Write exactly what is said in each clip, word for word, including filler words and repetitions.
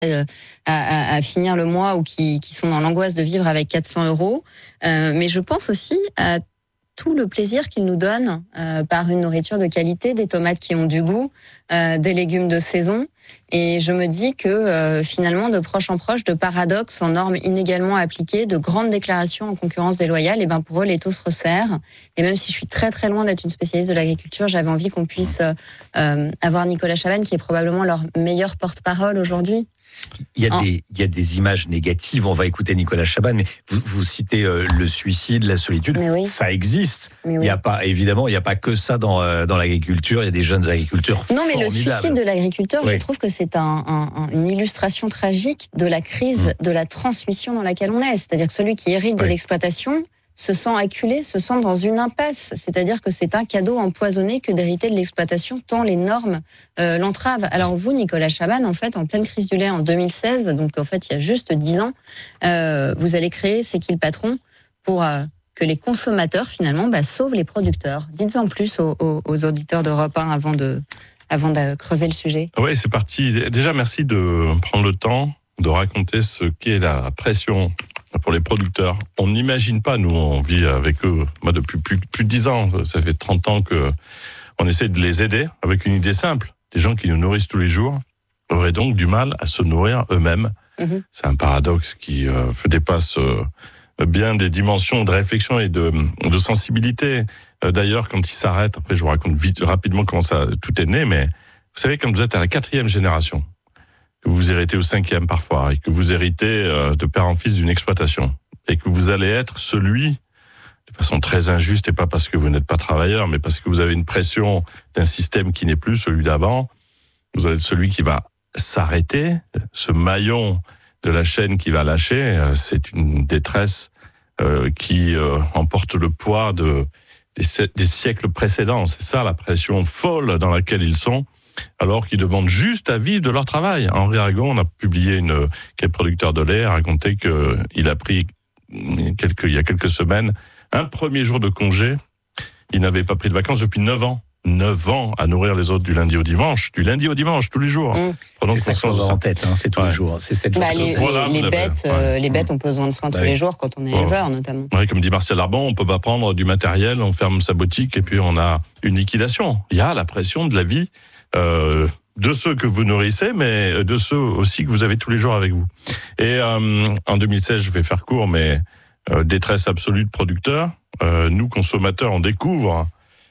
Euh, à, à, à finir le mois ou qui, qui sont dans l'angoisse de vivre avec quatre cents euros. Euh, mais je pense aussi à tout le plaisir qu'ils nous donnent euh, par une nourriture de qualité, des tomates qui ont du goût, euh, des légumes de saison. Et je me dis que euh, finalement, de proche en proche, de paradoxes en normes inégalement appliquées, de grandes déclarations en concurrence déloyale, et ben pour eux, l'étau se resserre. Et même si je suis très très loin d'être une spécialiste de l'agriculture, j'avais envie qu'on puisse euh, avoir Nicolas Chabannes, qui est probablement leur meilleur porte-parole aujourd'hui. Il y, a des, il y a des images négatives, on va écouter Nicolas Chabannes, mais vous, vous citez euh, le suicide, la solitude, oui. Ça existe. Oui. Il n'y a pas, évidemment, il n'y a pas que ça dans, euh, dans l'agriculture, il y a des jeunes agriculteurs Non, mais formidables. Le suicide de l'agriculteur, oui. Je trouve que c'est un, un, une illustration tragique de la crise mmh. de la transmission dans laquelle on est. C'est-à-dire que celui qui hérite oui. de l'exploitation se sent acculé, se sent dans une impasse. C'est-à-dire que c'est un cadeau empoisonné que d'hériter de l'exploitation, tant les normes euh, l'entravent. Alors vous, Nicolas Chabannes, en fait, en pleine crise du lait en deux mille seize, donc en fait il y a juste dix ans, euh, vous allez créer C'est qui le patron pour euh, que les consommateurs, finalement, bah, sauvent les producteurs. Dites-en plus aux, aux, aux auditeurs d'Europe un avant de, avant de creuser le sujet. Oui, c'est parti. Déjà, merci de prendre le temps de raconter ce qu'est la pression pour les producteurs. On n'imagine pas, nous, on vit avec eux, moi, depuis plus, plus de dix ans, ça fait trente ans que on essaie de les aider avec une idée simple. Des gens qui nous nourrissent tous les jours auraient donc du mal à se nourrir eux-mêmes. Mmh. C'est un paradoxe qui euh, dépasse euh, bien des dimensions de réflexion et de, de sensibilité. Euh, d'ailleurs, quand ils s'arrêtent, après je vous raconte vite, rapidement comment ça tout est né, mais vous savez, quand vous êtes à la quatrième génération, que vous héritez au cinquième parfois, et que vous héritez euh, de père en fils d'une exploitation, et que vous allez être celui, de façon très injuste, et pas parce que vous n'êtes pas travailleur, mais parce que vous avez une pression d'un système qui n'est plus celui d'avant, vous allez être celui qui va s'arrêter, ce maillon de la chaîne qui va lâcher, c'est une détresse euh, qui euh, emporte le poids de, des, des siècles précédents. C'est ça la pression folle dans laquelle ils sont, alors qu'ils demandent juste à vivre de leur travail. Henri Aragon, on a publié une, qui est producteur de lait, a raconté qu'il a pris quelques, il y a quelques semaines un premier jour de congé. Il n'avait pas pris de vacances depuis neuf ans. neuf ans à nourrir les autres du lundi au dimanche, du lundi au dimanche, tous les jours. Mmh. C'est ça qu'il faut avoir en tête, hein, c'est tous ouais. les jours. C'est sept jours. Bah, les, voilà, les, les, bêtes, ouais. euh, les bêtes ont besoin de soins bah, tous les jours quand on est ouais. éleveur, notamment. Ouais, comme dit Martial Arbon, on peut pas prendre du matériel, on ferme sa boutique et puis on a une liquidation. Il y a la pression de la vie euh, de ceux que vous nourrissez, mais de ceux aussi que vous avez tous les jours avec vous. Et euh, en deux mille seize, je vais faire court, mais euh, détresse absolue de producteurs. Euh, nous, consommateurs, on découvre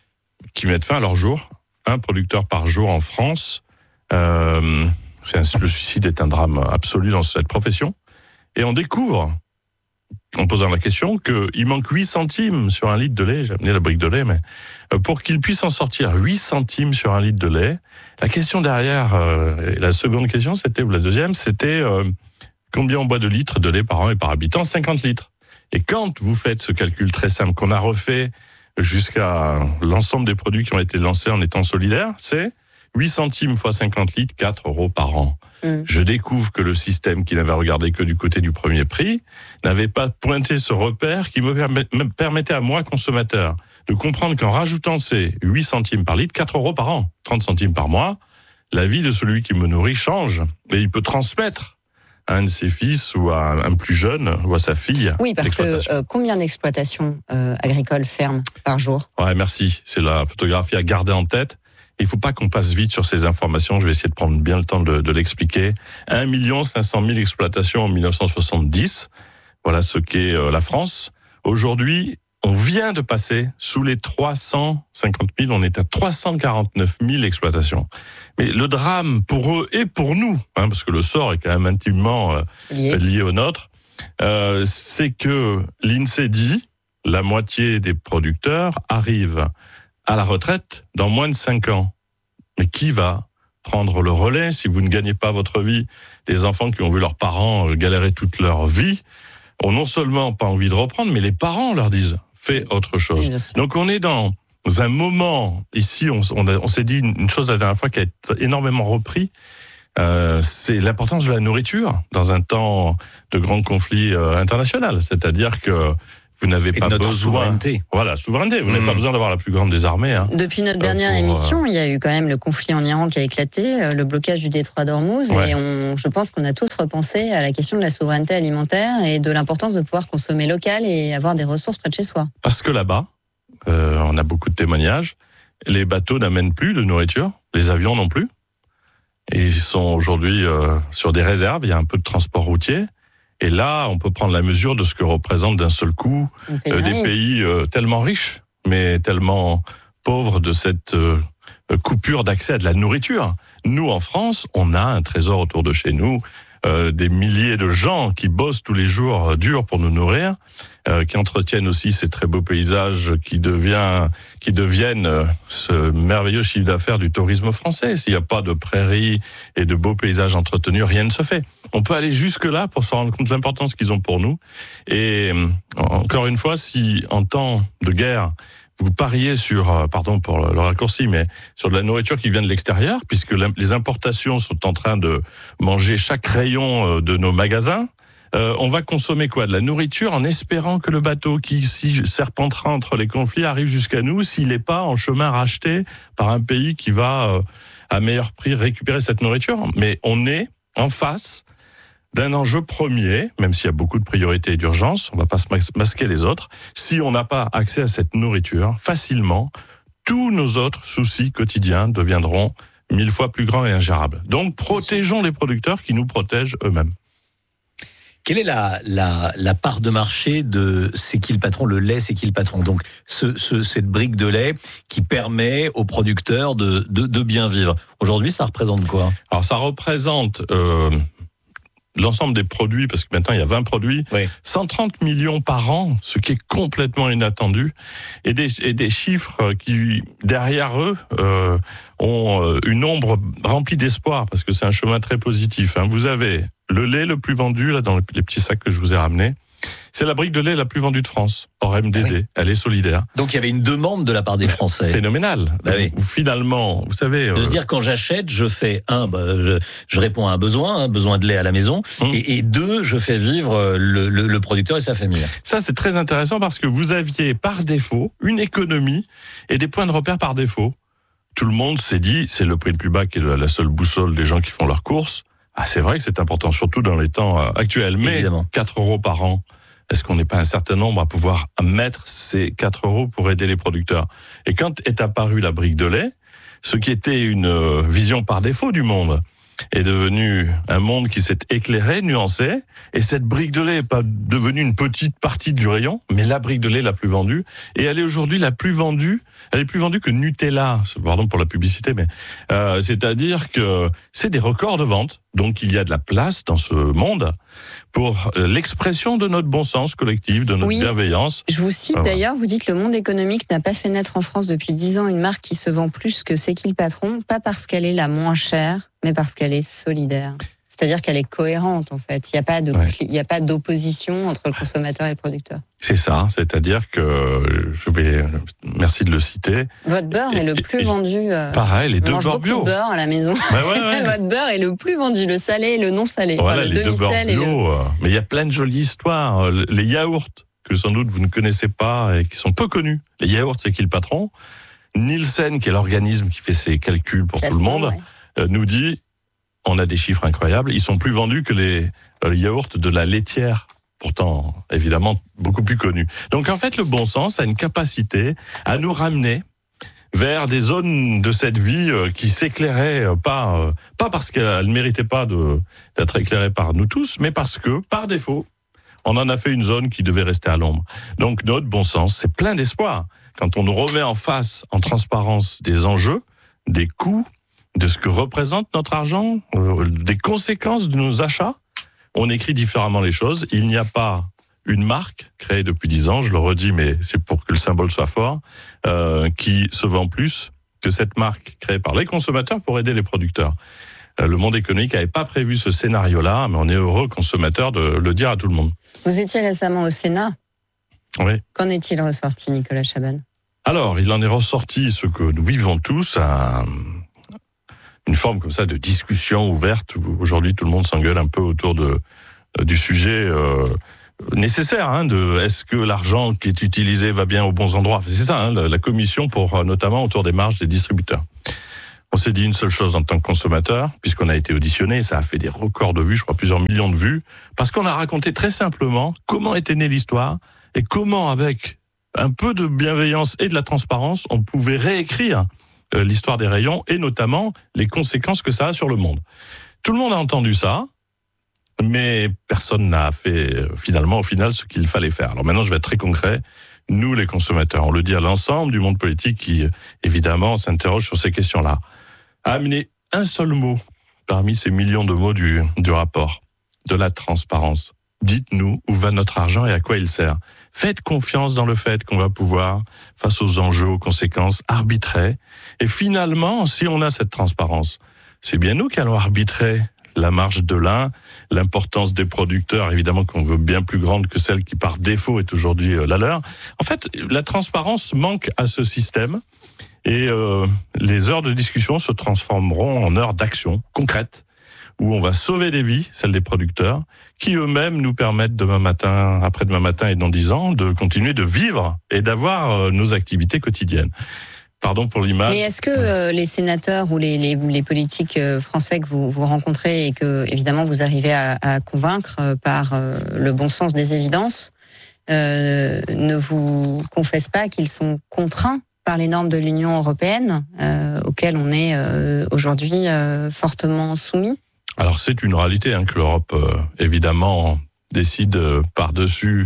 qui mettent fin à leur jour. Un producteur par jour en France. Euh, c'est un, le suicide est un drame absolu dans cette profession. Et on découvre, en posant la question, qu'il manque huit centimes sur un litre de lait. J'ai amené la brique de lait, mais pour qu'il puisse en sortir huit centimes sur un litre de lait, la question derrière, euh, la seconde question, c'était, ou la deuxième, c'était euh, combien on boit de litres de lait par an et par habitant? cinquante litres. Et quand vous faites ce calcul très simple qu'on a refait jusqu'à l'ensemble des produits qui ont été lancés en étant solidaires, c'est huit centimes fois cinquante litres, quatre euros par an. Mmh. Je découvre que le système qui n'avait regardé que du côté du premier prix n'avait pas pointé ce repère qui me, permet, me permettait à moi, consommateur, de comprendre qu'en rajoutant ces huit centimes par litre, quatre euros par an, trente centimes par mois, la vie de celui qui me nourrit change et il peut transmettre à un de ses fils ou à un plus jeune ou à sa fille. Oui, parce que euh, combien d'exploitations euh, agricoles ferment par jour? Ouais, merci. C'est la photographie à garder en tête. Il ne faut pas qu'on passe vite sur ces informations. Je vais essayer de prendre bien le temps de, de l'expliquer. un million cinq cent mille exploitations en dix-neuf cent soixante-dix. Voilà ce qu'est euh, la France. Aujourd'hui, on vient de passer sous les trois cent cinquante mille, on est à trois cent quarante-neuf mille exploitations. Mais le drame pour eux et pour nous, hein, parce que le sort est quand même intimement euh, lié. lié au nôtre, euh, c'est que l'INSEE dit la moitié des producteurs arrivent à la retraite dans moins de cinq ans. Mais qui va prendre le relais si vous ne gagnez pas votre vie? Des enfants qui ont vu leurs parents galérer toute leur vie ont non seulement pas envie de reprendre, mais les parents leur disent fais autre chose. Oui, donc on est dans un moment, ici on, on, a, on s'est dit une chose la dernière fois qui a été énormément repris, euh, c'est l'importance de la nourriture dans un temps de grand conflit euh, international. C'est-à-dire que vous n'avez pas notre besoin. Souveraineté. Voilà, souveraineté. Vous mmh. n'avez pas besoin d'avoir la plus grande des armées. Hein. Depuis notre dernière pour, émission, euh... il y a eu quand même le conflit en Iran qui a éclaté, le blocage du détroit d'Ormuz, ouais. et on, je pense qu'on a tous repensé à la question de la souveraineté alimentaire et de l'importance de pouvoir consommer local et avoir des ressources près de chez soi. Parce que là-bas, euh, on a beaucoup de témoignages, les bateaux n'amènent plus de nourriture, les avions non plus, et ils sont aujourd'hui euh, sur des réserves, il y a un peu de transport routier. Et là, on peut prendre la mesure de ce que représente d'un seul coup euh, des pays euh, tellement riches, mais tellement pauvres de cette euh, coupure d'accès à de la nourriture. Nous, en France, on a un trésor autour de chez nous, euh, des milliers de gens qui bossent tous les jours euh, dur pour nous nourrir, euh, qui entretiennent aussi ces très beaux paysages qui, devient, qui deviennent euh, ce merveilleux chiffre d'affaires du tourisme français. S'il n'y a pas de prairies et de beaux paysages entretenus, rien ne se fait. On peut aller jusque-là pour se rendre compte de l'importance qu'ils ont pour nous. Et encore une fois, si en temps de guerre, vous pariez sur, pardon pour le raccourci, mais sur de la nourriture qui vient de l'extérieur, puisque les importations sont en train de manger chaque rayon de nos magasins, euh, on va consommer quoi? De la nourriture en espérant que le bateau qui si, serpentera entre les conflits arrive jusqu'à nous, s'il n'est pas en chemin racheté par un pays qui va, euh, à meilleur prix, récupérer cette nourriture. Mais on est en face d'un enjeu premier, même s'il y a beaucoup de priorités et d'urgence, on ne va pas se masquer les autres. Si on n'a pas accès à cette nourriture, facilement, tous nos autres soucis quotidiens deviendront mille fois plus grands et ingérables. Donc, protégeons les producteurs qui nous protègent eux-mêmes. Quelle est la, la, la part de marché de C'est qui le patron, le lait C'est qui le patron? Donc, ce, ce, cette brique de lait qui permet aux producteurs de, de, de bien vivre. Aujourd'hui, ça représente quoi? Alors, ça représente... Euh l'ensemble des produits, parce que maintenant il y a vingt produits, oui. cent trente millions par an, ce qui est complètement inattendu, et des, et des chiffres qui, derrière eux, euh, ont une ombre remplie d'espoir, parce que c'est un chemin très positif. Hein. Vous avez le lait le plus vendu, là, dans les petits sacs que je vous ai ramenés. C'est la brique de lait la plus vendue de France, hors M D D. Oui. Elle est solidaire. Donc il y avait une demande de la part des Français. Phénoménal. Bah oui. Finalement, vous savez... De euh... se dire, quand j'achète, je fais, un, bah, je, je réponds à un besoin, un besoin de lait à la maison, hum. et, et deux, je fais vivre le, le, le producteur et sa famille. Ça, c'est très intéressant parce que vous aviez, par défaut, une économie et des points de repère par défaut. Tout le monde s'est dit, c'est le prix le plus bas qui est la seule boussole des gens qui font leurs courses. Ah, c'est vrai que c'est important, surtout dans les temps actuels. Mais évidemment. quatre euros par an, est-ce qu'on n'est pas un certain nombre à pouvoir mettre ces quatre euros pour aider les producteurs? Et quand est apparue la brique de lait, ce qui était une vision par défaut du monde est devenu un monde qui s'est éclairé, nuancé, et cette brique de lait n'est pas devenue une petite partie du rayon, mais la brique de lait la plus vendue, et elle est aujourd'hui la plus vendue, elle est plus vendue que Nutella, pardon pour la publicité, mais euh, c'est-à-dire que c'est des records de vente, donc il y a de la place dans ce monde pour l'expression de notre bon sens collectif, de notre oui, bienveillance. Je vous cite voilà. D'ailleurs, vous dites le monde économique n'a pas fait naître en France depuis dix ans une marque qui se vend plus que C'est qui le patron, pas parce qu'elle est la moins chère, mais parce qu'elle est solidaire. C'est-à-dire qu'elle est cohérente, en fait. Il n'y a pas de, ouais. il n'y a pas d'opposition entre le consommateur et le producteur. C'est ça. C'est-à-dire que je vais, merci de le citer. Votre beurre et, est le plus et, vendu. Euh, pareil, les deux beurres bio. On mange beaucoup de beurre à la maison. Bah ouais, ouais. Votre beurre est le plus vendu, le salé et le non salé. Voilà, enfin, le les deux beurres bio. Le... Mais il y a plein de jolies histoires. Les yaourts que sans doute vous ne connaissez pas et qui sont peu connus. Les yaourts, c'est qui le patron? Nielsen, qui est l'organisme qui fait ses calculs pour Classement, tout le monde, ouais. euh, nous dit. On a des chiffres incroyables. Ils sont plus vendus que les, euh, les yaourts de la laitière, pourtant évidemment beaucoup plus connus. Donc en fait, le bon sens a une capacité à nous ramener vers des zones de cette vie euh, qui s'éclairaient euh, pas euh, pas parce qu'elles ne méritaient pas de, d'être éclairées par nous tous, mais parce que par défaut, on en a fait une zone qui devait rester à l'ombre. Donc notre bon sens, c'est plein d'espoir. Quand on nous remet en face, en transparence, des enjeux, des coûts, de ce que représente notre argent, euh, des conséquences de nos achats, on écrit différemment les choses. Il n'y a pas une marque créée depuis dix ans, je le redis, mais c'est pour que le symbole soit fort, euh, qui se vend plus que cette marque créée par les consommateurs pour aider les producteurs. Euh, le monde économique n'avait pas prévu ce scénario-là, mais on est heureux, consommateurs, de le dire à tout le monde. Vous étiez récemment au Sénat. Oui. Qu'en est-il ressorti, Nicolas Chabanne? Alors, il en est ressorti ce que nous vivons tous, un... une forme comme ça de discussion ouverte où aujourd'hui tout le monde s'engueule un peu autour de, euh, du sujet, euh, nécessaire. Hein, de est-ce que l'argent qui est utilisé va bien aux bons endroits? C'est ça, hein, la, la commission pour notamment autour des marges des distributeurs. On s'est dit une seule chose en tant que consommateur, puisqu'on a été auditionné, ça a fait des records de vues, je crois plusieurs millions de vues, parce qu'on a raconté très simplement comment était née l'histoire et comment, avec un peu de bienveillance et de la transparence, on pouvait réécrire euh, l'histoire des rayons et notamment les conséquences que ça a sur le monde. Tout le monde a entendu ça, mais personne n'a fait euh, finalement au final ce qu'il fallait faire. Alors maintenant, je vais être très concret. Nous, les consommateurs, on le dit à l'ensemble du monde politique qui, évidemment, s'interroge sur ces questions-là. Amener un seul mot parmi ces millions de mots du, du rapport, de la transparence. Dites-nous où va notre argent et à quoi il sert. Faites confiance dans le fait qu'on va pouvoir, face aux enjeux, aux conséquences, arbitrer. Et finalement, si on a cette transparence, c'est bien nous qui allons arbitrer la marge de l'un, l'importance des producteurs, évidemment qu'on veut bien plus grande que celle qui par défaut est aujourd'hui la leur. En fait, la transparence manque à ce système et euh, les heures de discussion se transformeront en heures d'action concrètes où on va sauver des vies, celles des producteurs, qui eux-mêmes nous permettent demain matin, après-demain matin et dans dix ans, de continuer de vivre et d'avoir euh, nos activités quotidiennes. Pardon pour l'image. Mais est-ce que euh, les sénateurs ou les, les, les politiques euh, français que vous, vous rencontrez et que, évidemment, vous arrivez à, à convaincre euh, par euh, le bon sens des évidences, euh, ne vous confessent pas qu'ils sont contraints par les normes de l'Union européenne, euh, auxquelles on est euh, aujourd'hui euh, fortement soumis? Alors c'est une réalité hein, que l'Europe, euh, évidemment, décide euh, par-dessus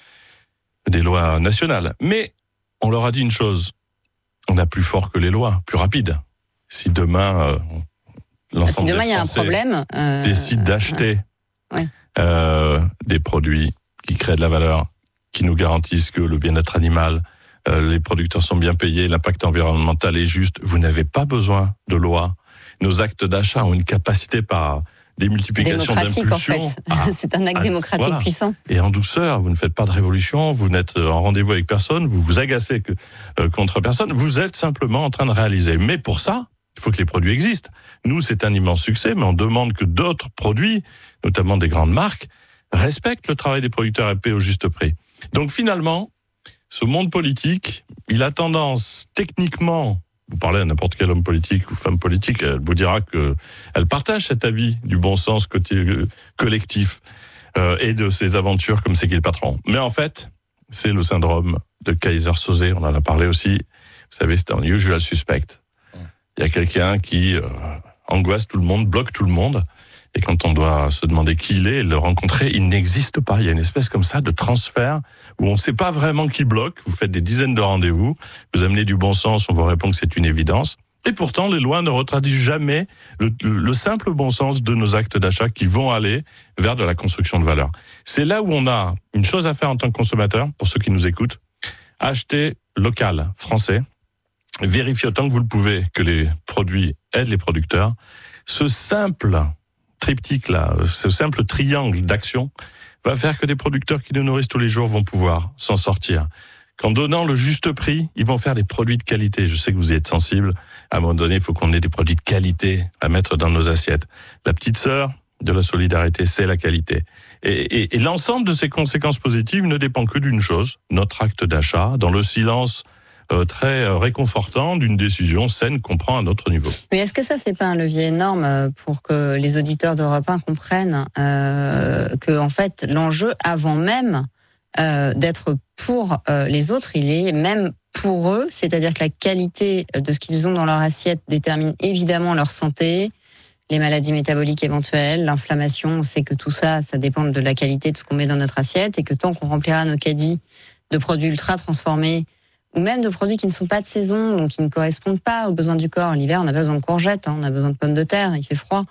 des lois nationales. Mais on leur a dit une chose, on a plus fort que les lois, plus rapide. Si demain, euh, l'ensemble si demain, des y a un Français problème, euh, décide d'acheter ouais. Ouais. Euh, des produits qui créent de la valeur, qui nous garantissent que le bien-être animal, euh, les producteurs sont bien payés, l'impact environnemental est juste, vous n'avez pas besoin de loi. Nos actes d'achat ont une capacité par démultiplication d'impulsions. En fait. Ah, c'est un acte ah, démocratique voilà. puissant. Et en douceur, vous ne faites pas de révolution, vous n'êtes en rendez-vous avec personne, vous vous agacez que, euh, contre personne, vous êtes simplement en train de réaliser. Mais pour ça, il faut que les produits existent. Nous, c'est un immense succès, mais on demande que d'autres produits, notamment des grandes marques, respectent le travail des producteurs et paient au juste prix. Donc finalement, ce monde politique, il a tendance techniquement, vous parlez à n'importe quel homme politique ou femme politique, elle vous dira que elle partage cet avis du bon sens côté collectif euh, et de ses aventures comme c'est qui le patron. Mais en fait, c'est le syndrome de Kaiser-Soze, on en a parlé aussi. Vous savez, c'est un usual suspect. Il y a quelqu'un qui euh, angoisse tout le monde, bloque tout le monde. Et quand on doit se demander qui il est et le rencontrer, il n'existe pas. Il y a une espèce comme ça de transfert où on ne sait pas vraiment qui bloque. Vous faites des dizaines de rendez-vous, vous amenez du bon sens, on vous répond que c'est une évidence. Et pourtant, les lois ne retraduisent jamais le, le, le simple bon sens de nos actes d'achat qui vont aller vers de la construction de valeur. C'est là où on a une chose à faire en tant que consommateur, pour ceux qui nous écoutent, acheter local, français, vérifier autant que vous le pouvez que les produits aident les producteurs. Ce simple triptyque là, ce simple triangle d'action va faire que des producteurs qui nous nourrissent tous les jours vont pouvoir s'en sortir. Qu'en donnant le juste prix, ils vont faire des produits de qualité. Je sais que vous y êtes sensible. À un moment donné, il faut qu'on ait des produits de qualité à mettre dans nos assiettes. La petite sœur de la solidarité, c'est la qualité. Et, et, et l'ensemble de ces conséquences positives ne dépend que d'une chose, notre acte d'achat, dans le silence Euh, très réconfortant d'une décision saine qu'on prend à notre niveau. Mais est-ce que ça, c'est pas un levier énorme pour que les auditeurs d'Europe un comprennent euh, que, en fait, l'enjeu, avant même euh, d'être pour euh, les autres, il est même pour eux, c'est-à-dire que la qualité de ce qu'ils ont dans leur assiette détermine évidemment leur santé, les maladies métaboliques éventuelles, l'inflammation, on sait que tout ça, ça dépend de la qualité de ce qu'on met dans notre assiette et que tant qu'on remplira nos caddies de produits ultra transformés, ou même de produits qui ne sont pas de saison, donc qui ne correspondent pas aux besoins du corps. L'hiver, on n'a pas besoin de courgettes, hein, on a besoin de pommes de terre, il fait froid.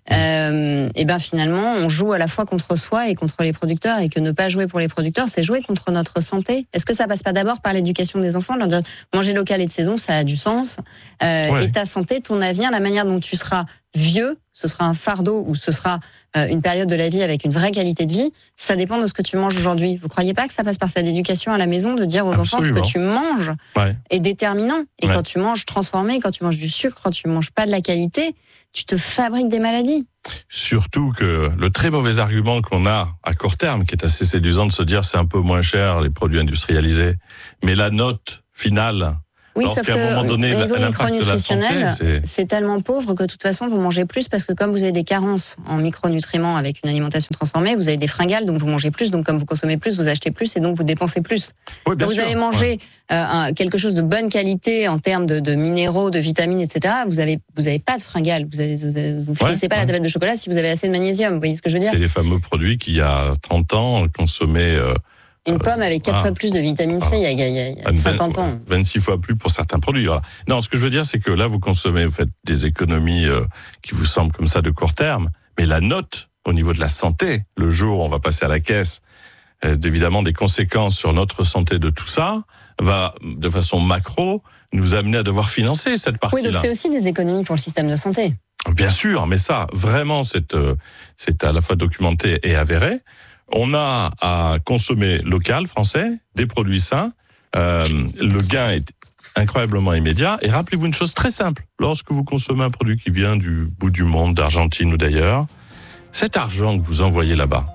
Euh, et bien finalement, on joue à la fois contre soi et contre les producteurs, et que ne pas jouer pour les producteurs, c'est jouer contre notre santé. Est-ce que ça passe pas d'abord par l'éducation des enfants, leur dire manger local et de saison, ça a du sens, euh, ouais. Et ta santé, ton avenir, la manière dont tu seras vieux, ce sera un fardeau ou ce sera euh, une période de la vie avec une vraie qualité de vie, ça dépend de ce que tu manges aujourd'hui. Vous croyez pas que ça passe par cette éducation à la maison, de dire aux Absolument. Enfants ce que tu manges ouais. est déterminant. Et ouais. quand tu manges transformé, quand tu manges du sucre, quand tu manges pas de la qualité, tu te fabriques des maladies. Surtout que le très mauvais argument qu'on a à court terme, qui est assez séduisant de se dire c'est un peu moins cher les produits industrialisés, mais la note finale, oui, sauf qu'à un moment donné, au niveau micronutritionnel, c'est... c'est tellement pauvre que de toute façon vous mangez plus parce que comme vous avez des carences en micronutriments avec une alimentation transformée, vous avez des fringales, donc vous mangez plus, donc comme vous consommez plus, vous achetez plus et donc vous dépensez plus. Oui, bien donc sûr, vous avez mangé ouais. euh, un, quelque chose de bonne qualité en termes de, de minéraux, de vitamines, et cetera. Vous avez vous avez pas de fringales, vous avez, vous, avez, vous finissez ouais, pas ouais. la tablette de chocolat si vous avez assez de magnésium. Vous voyez ce que je veux dire ? C'est les fameux produits qui il y a trente ans consommaient. Euh, Une pomme avec quatre ah, fois plus de vitamine C, ah, il y a, il y a, il y a cinquante ans. vingt-six fois plus pour certains produits. Voilà. Non, ce que je veux dire, c'est que là, vous consommez, vous faites des économies euh, qui vous semblent comme ça de court terme, mais la note au niveau de la santé, le jour où on va passer à la caisse, euh, évidemment, des conséquences sur notre santé de tout ça, va, de façon macro, nous amener à devoir financer cette partie-là. Oui, donc c'est aussi des économies pour le système de santé. Bien sûr, mais ça, vraiment, c'est, euh, c'est à la fois documenté et avéré. On a à consommer local, français, des produits sains. Euh, le gain est incroyablement immédiat. Et rappelez-vous une chose très simple. Lorsque vous consommez un produit qui vient du bout du monde, d'Argentine ou d'ailleurs, cet argent que vous envoyez là-bas,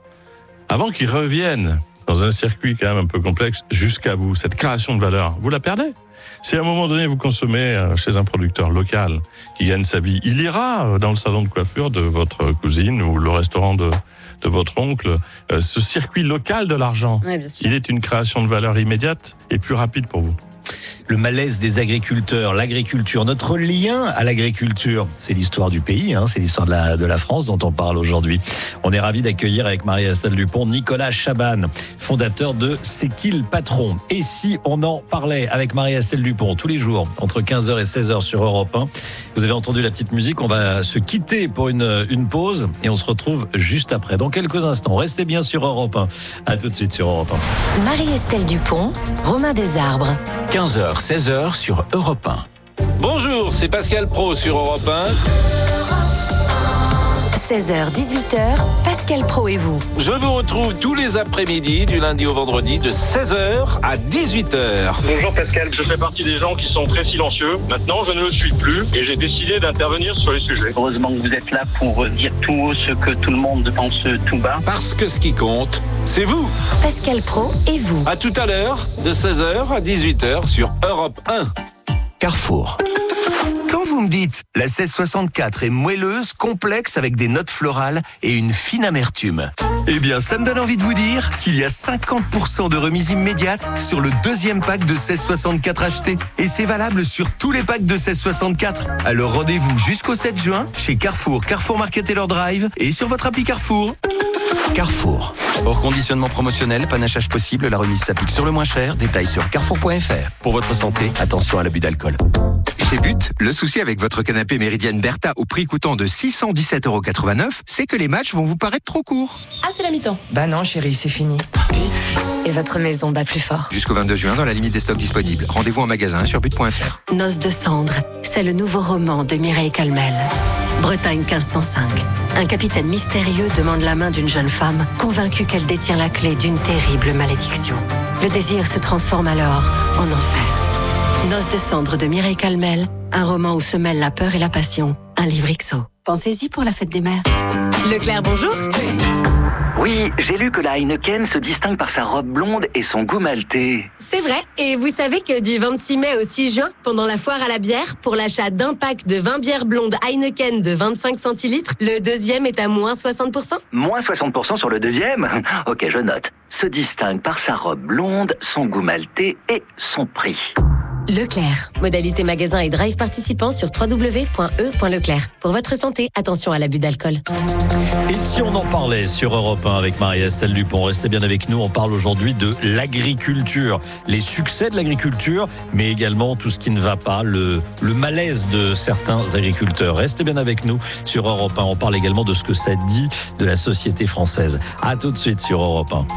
avant qu'il revienne dans un circuit quand même un peu complexe jusqu'à vous, cette création de valeur, vous la perdez. Si à un moment donné vous consommez chez un producteur local qui gagne sa vie, il ira dans le salon de coiffure de votre cousine ou le restaurant de... de votre oncle, euh, ce circuit local de l'argent, oui, il est une création de valeur immédiate et plus rapide pour vous. Le malaise des agriculteurs, l'agriculture, notre lien à l'agriculture, c'est l'histoire du pays, hein, c'est l'histoire de la, de la France dont on parle aujourd'hui. On est ravis d'accueillir avec Marie-Estelle Dupont Nicolas Chabanne, fondateur de C'est qui le patron ? Et si on en parlait avec Marie-Estelle Dupont tous les jours, entre quinze heures et seize heures sur Europe un. Vous avez entendu la petite musique, on va se quitter pour une, une pause et on se retrouve juste après, dans quelques instants. Restez bien sur Europe un. À tout de suite sur Europe un. Marie-Estelle Dupont, Romain Desarbres. quinze heures, seize heures sur Europe un. Bonjour, c'est Pascal Pro sur Europe un. seize heures, dix-huit heures, Pascal Pro et vous. Je vous retrouve tous les après-midi, du lundi au vendredi, de seize heures à dix-huit heures. Bonjour Pascal, je fais partie des gens qui sont très silencieux. Maintenant, je ne le suis plus et j'ai décidé d'intervenir sur les sujets. Heureusement que vous êtes là pour dire tout haut ce que tout le monde pense tout bas. Parce que ce qui compte, c'est vous. Pascal Pro et vous. À tout à l'heure, de seize heures à dix-huit heures sur Europe un. Carrefour. Quand vous me dites la seize soixante-quatre est moelleuse, complexe avec des notes florales et une fine amertume, eh bien ça me donne envie de vous dire qu'il y a cinquante pour cent de remise immédiate sur le deuxième pack de seize soixante-quatre acheté. Et c'est valable sur tous les packs de seize soixante-quatre. Alors rendez-vous jusqu'au sept juin chez Carrefour, Carrefour Market Taylor Drive et sur votre appli Carrefour. Carrefour. Hors conditionnement promotionnel, panachage possible, la remise s'applique sur le moins cher. Détails sur carrefour point f r. Pour votre santé, attention à l'abus d'alcool. Chez But, le souci avec votre canapé Méridienne Bertha au prix coûtant de six cent dix-sept euros quatre-vingt-neuf, c'est que les matchs vont vous paraître trop courts. Ah, c'est la mi-temps. Bah non, chérie, c'est fini. But. Et votre maison bat plus fort. Jusqu'au vingt-deux juin, dans la limite des stocks disponibles. Rendez-vous en magasin sur but point f r. Noces de cendre, c'est le nouveau roman de Mireille Calmel. Bretagne quinze cent cinq. Un capitaine mystérieux demande la main d'une jeune femme, convaincue qu'elle détient la clé d'une terrible malédiction. Le désir se transforme alors en enfer. Noces de cendre de Mireille Calmel, un roman où se mêlent la peur et la passion. Un livre X O. Pensez-y pour la fête des mères. Leclerc, bonjour. Oui, j'ai lu que la Heineken se distingue par sa robe blonde et son goût maltais. C'est vrai. Et vous savez que du vingt-six mai au six juin, pendant la foire à la bière, pour l'achat d'un pack de vingt bières blondes Heineken de vingt-cinq centilitres, le deuxième est à moins soixante pour cent. Moins soixante pour cent sur le deuxième ? Ok, je note. Se distingue par sa robe blonde, son goût maltais et son prix. Leclerc. Modalité magasin et drive participants sur w w w point e point leclerc. Pour votre santé, attention à l'abus d'alcool. Et si on en parlait sur Europe un avec Marie-Estelle Dupont, restez bien avec nous, on parle aujourd'hui de l'agriculture, les succès de l'agriculture, mais également tout ce qui ne va pas, le, le malaise de certains agriculteurs. Restez bien avec nous sur Europe un, on parle également de ce que ça dit de la société française. À tout de suite sur Europe un.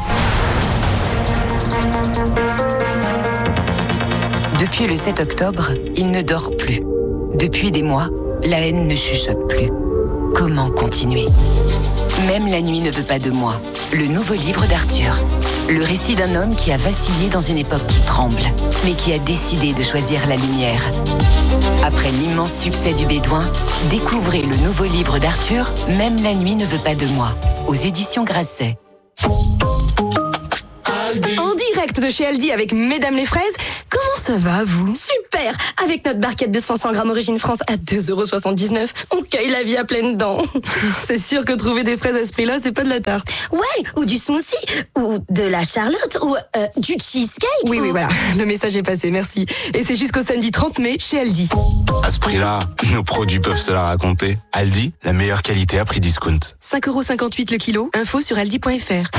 Depuis le sept octobre, il ne dort plus. Depuis des mois, la haine ne chuchote plus. Comment continuer ? Même la nuit ne veut pas de moi. le nouveau livre d'Arthur. Le récit d'un homme qui a vacillé dans une époque qui tremble, mais qui a décidé de choisir la lumière. Après l'immense succès du Bédouin, découvrez le nouveau livre d'Arthur, Même la nuit ne veut pas de moi, aux éditions Grasset. En direct de chez Aldi avec Mesdames les fraises, comment ça va vous? Super! Avec notre barquette de cinq cents grammes Origine France à deux euros soixante-dix-neuf, on cueille la vie à pleines dents. C'est sûr que trouver des fraises à ce prix-là, c'est pas de la tarte. Ouais, ou du smoothie, ou de la charlotte, ou euh, du cheesecake. Oui, ou... oui, voilà. Le message est passé, merci. Et c'est jusqu'au samedi trente mai chez Aldi. À ce prix-là, nos produits peuvent se la raconter. Aldi, la meilleure qualité à prix discount. cinq euros cinquante-huit le kilo, info sur aldi point fr.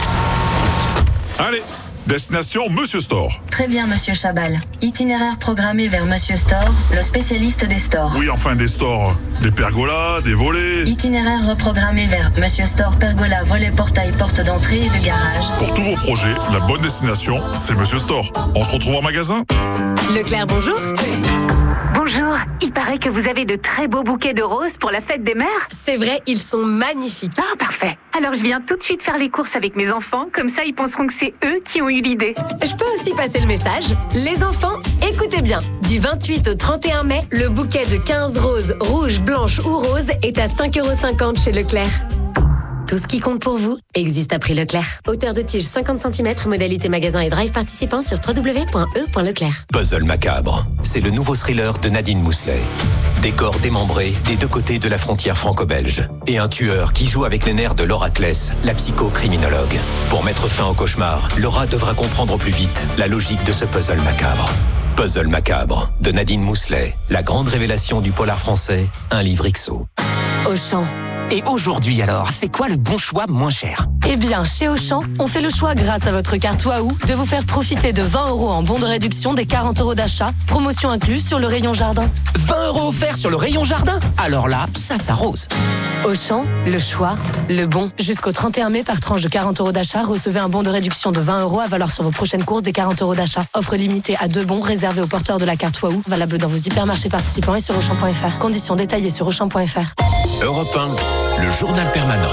Allez, destination Monsieur Store. Très bien, Monsieur Chabal. Itinéraire programmé vers Monsieur Store, le spécialiste des stores. Oui, enfin des stores. Des pergolas, des volets. Itinéraire reprogrammé vers Monsieur Store, pergola, volet, portail, porte d'entrée et de garage. Pour tous vos projets, la bonne destination, c'est Monsieur Store. On se retrouve en magasin. Leclerc, bonjour. Bonjour, il paraît que vous avez de très beaux bouquets de roses pour la fête des mères. C'est vrai, ils sont magnifiques. Ah, parfait. Alors je viens tout de suite faire les courses avec mes enfants, comme ça ils penseront que c'est eux qui ont eu l'idée. Je peux aussi passer le message. Les enfants, écoutez bien. Du vingt-huit au trente et un mai, le bouquet de quinze roses, rouges, blanches ou roses est à cinq euros cinquante chez Leclerc. Tout ce qui compte pour vous existe à prix Leclerc. Hauteur de tige cinquante centimètres, modalité magasin et drive participant sur w w w point e point leclerc. Puzzle macabre, c'est le nouveau thriller de Nadine Mousselet. Décor démembré des deux côtés de la frontière franco-belge. Et un tueur qui joue avec les nerfs de Laura Kless, la psychocriminologue. Pour mettre fin au cauchemar, Laura devra comprendre au plus vite la logique de ce puzzle macabre. Puzzle macabre, de Nadine Mousselet. La grande révélation du polar français, un livre X O. Auchan. Et aujourd'hui alors, c'est quoi le bon choix moins cher? Eh bien, chez Auchan, on fait le choix grâce à votre carte Waouh de vous faire profiter de vingt euros en bon de réduction des quarante euros d'achat, promotion incluse sur le rayon jardin. vingt euros offerts sur le rayon jardin? Alors là, ça s'arrose. Auchan, le choix, le bon. Jusqu'au trente et un mai, par tranche de quarante euros d'achat, recevez un bon de réduction de vingt euros à valoir sur vos prochaines courses des quarante euros d'achat. Offre limitée à deux bons réservés aux porteurs de la carte Waouh, valable dans vos hypermarchés participants et sur auchan point fr. Conditions détaillées sur auchan point fr. Europe un, le journal permanent.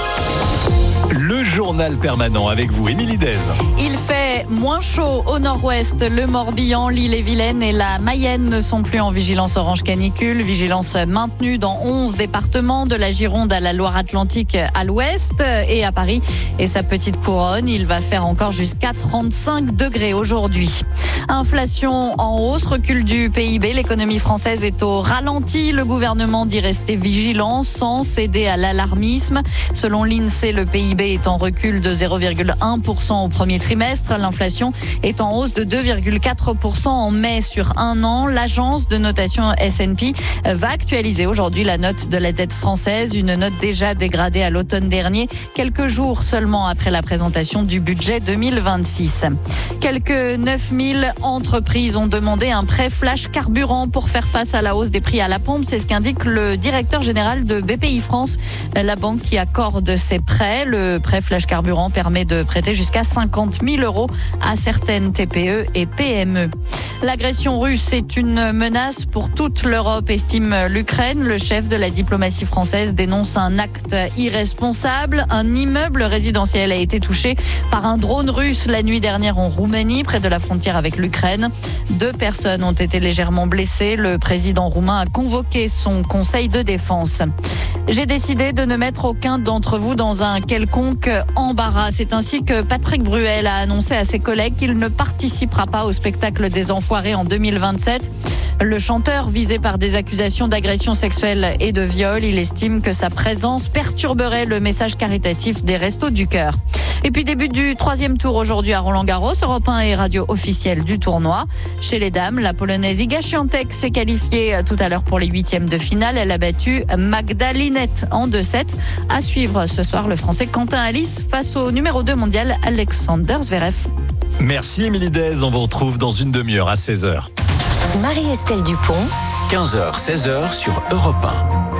Le journal permanent avec vous, Émilie Dez. Il fait moins chaud au nord-ouest. Le Morbihan, l'Ille-et-Vilaine et la Mayenne ne sont plus en vigilance orange canicule. Vigilance maintenue dans onze départements, de la Gironde à la Loire-Atlantique à l'ouest et à Paris et sa petite couronne. Il va faire encore jusqu'à trente-cinq degrés aujourd'hui. Inflation en hausse, recul du P I B. L'économie française est au ralenti. Le gouvernement dit rester vigilant sans céder à l'alarmisme. Selon l'INSEE, le P I B est en recul de zéro virgule un pour cent au premier trimestre. L'inflation est en hausse de deux virgule quatre pour cent en mai sur un an. L'agence de notation S and P va actualiser aujourd'hui la note de la dette française, une note déjà dégradée à l'automne dernier, quelques jours seulement après la présentation du budget deux mille vingt-six. Quelques neuf mille entreprises ont demandé un prêt flash carburant pour faire face à la hausse des prix à la pompe. C'est ce qu'indique le directeur général de B P I France, la banque qui accorde ces prêts. Le prêt flash carburant permet de prêter jusqu'à cinquante mille euros à certaines T P E et P M E. L'agression russe est une menace pour toute l'Europe, estime l'Ukraine. Le chef de la diplomatie française dénonce un acte irresponsable. Un immeuble résidentiel a été touché par un drone russe la nuit dernière en Roumanie, près de la frontière avec l'Ukraine. Deux personnes ont été légèrement blessées. Le président roumain a convoqué son conseil de défense. J'ai décidé de ne mettre aucun d'entre vous dans un quelconque embarras. C'est ainsi que Patrick Bruel a annoncé à ses collègues qu'il ne participera pas au spectacle des Enfoirés en deux mille vingt-sept. Le chanteur, visé par des accusations d'agression sexuelle et de viol, il estime que sa présence perturberait le message caritatif des Restos du Cœur. Et puis début du troisième tour aujourd'hui à Roland-Garros. Europe un est radio officielle du tournoi. Chez les dames, la Polonaise Iga Świątek s'est qualifiée tout à l'heure pour les huitièmes de finale. Elle a battu Magda Linette en deux sept. À suivre ce soir le Français Quentin Alice face au numéro deux mondial Alexander Zverev. Merci Émilie Dez. On vous retrouve dans une demi-heure à seize heures. Marie-Estelle Dupont. quinze heures, seize heures sur Europe un. Romain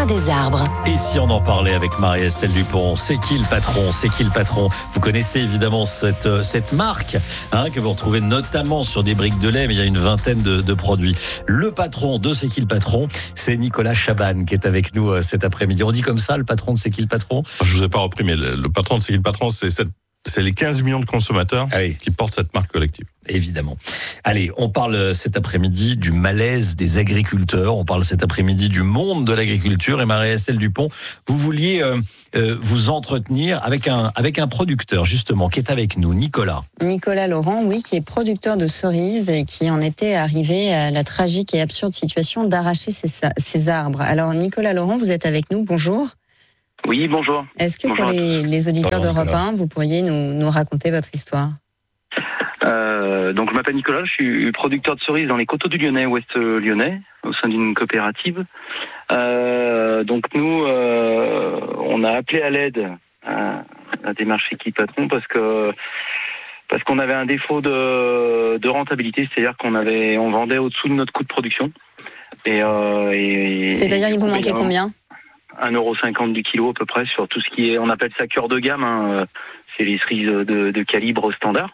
culture des arbres. Et si on en parlait avec Marie-Estelle Dupont, c'est qui le patron? C'est qui le patron? Vous connaissez évidemment cette, cette marque hein, que vous retrouvez notamment sur des briques de lait, mais il y a une vingtaine de, de produits. Le patron de C'est qui le patron? C'est Nicolas Chaban qui est avec nous euh, cet après-midi. On dit comme ça, le patron de C'est qui le patron? Je vous ai pas repris, mais le, le patron de C'est qui le patron, c'est cette C'est les quinze millions de consommateurs ah oui. qui portent cette marque collective. Évidemment. Allez, on parle cet après-midi du malaise des agriculteurs. On parle cet après-midi du monde de l'agriculture. Et Marie-Estelle Dupont, vous vouliez euh, euh, vous entretenir avec un, avec un producteur, justement, qui est avec nous, Nicolas. Nicolas Laurent, oui, qui est producteur de cerises et qui en était arrivé à la tragique et absurde situation d'arracher ses, ses arbres. Alors, Nicolas Laurent, vous êtes avec nous. Bonjour. Oui, bonjour. Est-ce que bonjour pour les, les auditeurs d'Europe un, vous pourriez nous, nous raconter votre histoire? euh, Donc, je m'appelle Nicolas, je suis producteur de cerises dans les coteaux du Lyonnais, ouest lyonnais, au sein d'une coopérative. Euh, donc, nous, euh, on a appelé à l'aide à la démarche C'est qui le patron parce que parce qu'on avait un défaut de, de rentabilité, c'est-à-dire qu'on avait on vendait au-dessous de notre coût de production. Et, euh, et c'est-à-dire, il vous manquait combien? un euro cinquante du kilo à peu près sur tout ce qui est, on appelle ça cœur de gamme, hein, c'est les cerises de, de calibre standard.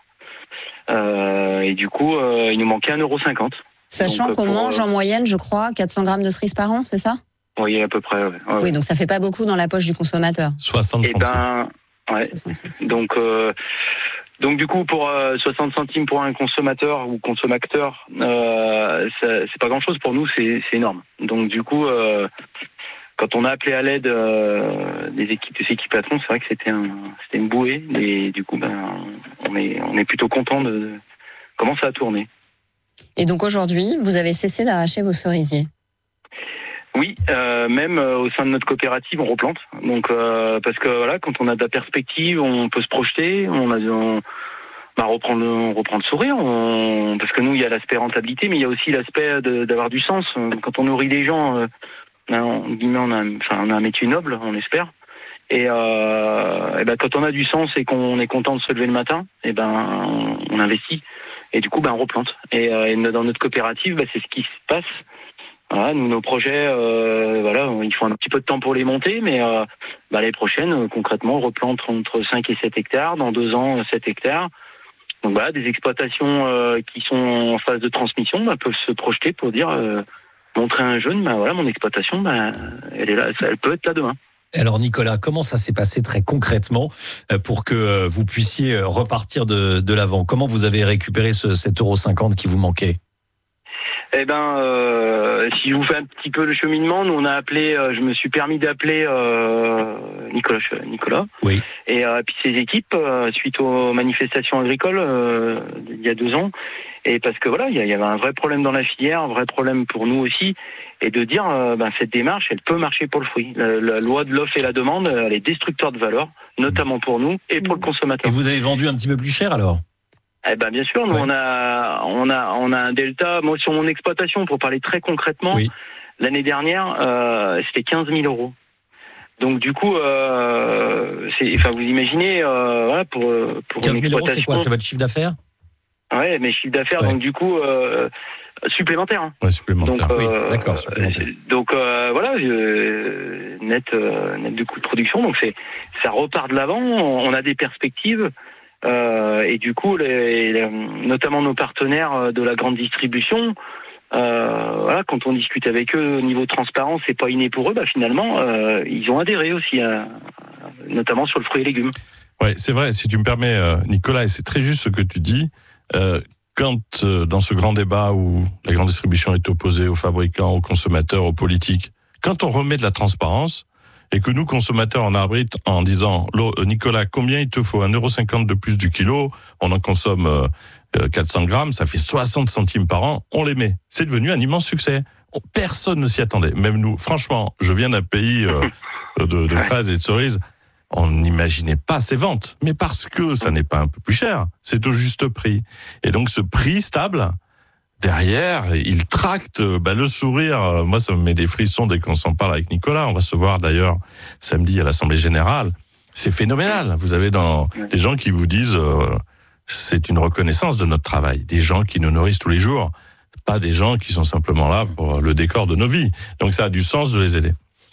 Euh, et du coup, euh, il nous manquait un euro cinquante. Sachant donc, qu'on pour, mange en moyenne, je crois, quatre cents grammes de cerises par an, c'est ça? Oui, à peu près. Ouais. Ouais, oui, donc ça fait pas beaucoup dans la poche du consommateur. soixante centimes. Eh ben, ouais. soixante centimes. Donc, euh, donc du coup, pour euh, soixante centimes pour un consommateur ou consommateur, euh, c'est pas grand-chose pour nous, c'est énorme. Donc du coup. Euh, Quand on a appelé à l'aide euh, des équipes de C'est qui le patron, c'est vrai que c'était un, c'était une bouée. Et du coup, ben, on est, on est plutôt content de, de comment ça a tourné. Et donc aujourd'hui, vous avez cessé d'arracher vos cerisiers? Oui, euh, même euh, au sein de notre coopérative, on replante. Donc, euh, parce que voilà, quand on a de la perspective, on peut se projeter. On a, on, bah, reprendre, on reprend le sourire. On, parce que nous, il y a l'aspect rentabilité, mais il y a aussi l'aspect d'avoir du sens. Quand on nourrit les gens. Euh, On, on, a, enfin, on a un métier noble, on espère. Et, euh, et ben, quand on a du sens et qu'on est content de se lever le matin, et ben, on, on investit. Et du coup, ben, on replante. Et, euh, et dans notre coopérative, ben, c'est ce qui se passe. Voilà, nous, nos projets, euh, voilà, il faut un petit peu de temps pour les monter, mais euh, ben, l'année prochaine, euh, concrètement, on replante entre cinq et sept hectares. Dans deux ans, sept hectares. Donc voilà, des exploitations euh, qui sont en phase de transmission ben, peuvent se projeter pour dire... Euh, montrer à un jeune, ben voilà, mon exploitation, ben, elle est là, elle peut être là demain. Alors Nicolas, comment ça s'est passé très concrètement pour que vous puissiez repartir de, de l'avant? Comment vous avez récupéré ce sept euros cinquante qui vous manquait? Eh ben, euh, si je vous fais un petit peu le cheminement, nous on a appelé, euh, je me suis permis d'appeler euh, Nicolas, Nicolas, oui, et euh, puis ses équipes euh, suite aux manifestations agricoles euh, il y a deux ans, et parce que voilà, il y, y avait un vrai problème dans la filière, un vrai problème pour nous aussi, et de dire, euh, ben cette démarche, elle peut marcher pour le fruit. La, la loi de l'offre et la demande, elle est destructeur de valeur, notamment pour nous et pour le consommateur. Et vous avez vendu un petit peu plus cher alors? Eh ben bien sûr, nous ouais. on a on a on a un delta. Moi sur mon exploitation, pour parler très concrètement, oui. l'année dernière euh, c'était quinze mille euros. Donc du coup, euh, c'est, enfin vous imaginez, euh, voilà, pour pour quinze mille euros, c'est quoi? C'est votre chiffre d'affaires? Ouais, mes chiffres d'affaires. Ouais. Donc du coup euh, supplémentaire. Hein. Ouais, supplémentaire. Donc, oui, euh, d'accord. Supplémentaire. Donc euh, voilà, euh, net euh, net de coût de production. Donc c'est ça repart de l'avant. On a des perspectives. Euh, et du coup, les, les, notamment nos partenaires de la grande distribution, euh, voilà, quand on discute avec eux au niveau transparence, c'est pas inné pour eux. Bah finalement, euh, ils ont adhéré aussi, à, notamment sur le fruit et légumes. Ouais, c'est vrai. Si tu me permets, Nicolas, et c'est très juste ce que tu dis. Euh, quand euh, dans ce grand débat où la grande distribution est opposée aux fabricants, aux consommateurs, aux politiques, quand on remet de la transparence. Et que nous, consommateurs, on arbitre en disant « Nicolas, combien il te faut? un euro cinquante de plus du kilo, on en consomme euh, quatre cents grammes, ça fait soixante centimes par an, on les met. » C'est devenu un immense succès. Personne ne s'y attendait. Même nous, franchement, je viens d'un pays euh, de, de fraises et de cerises, on n'imaginait pas ces ventes. Mais parce que ça n'est pas un peu plus cher, c'est au juste prix. Et donc ce prix stable... Derrière, il tracte bah, le sourire. Moi, ça me met des frissons dès qu'on s'en parle avec Nicolas. On va se voir d'ailleurs samedi à l'Assemblée Générale. C'est phénoménal. Vous avez dans des gens qui vous disent euh, c'est une reconnaissance de notre travail. Des gens qui nous nourrissent tous les jours. Pas des gens qui sont simplement là pour le décor de nos vies. Donc ça a du sens de les aider.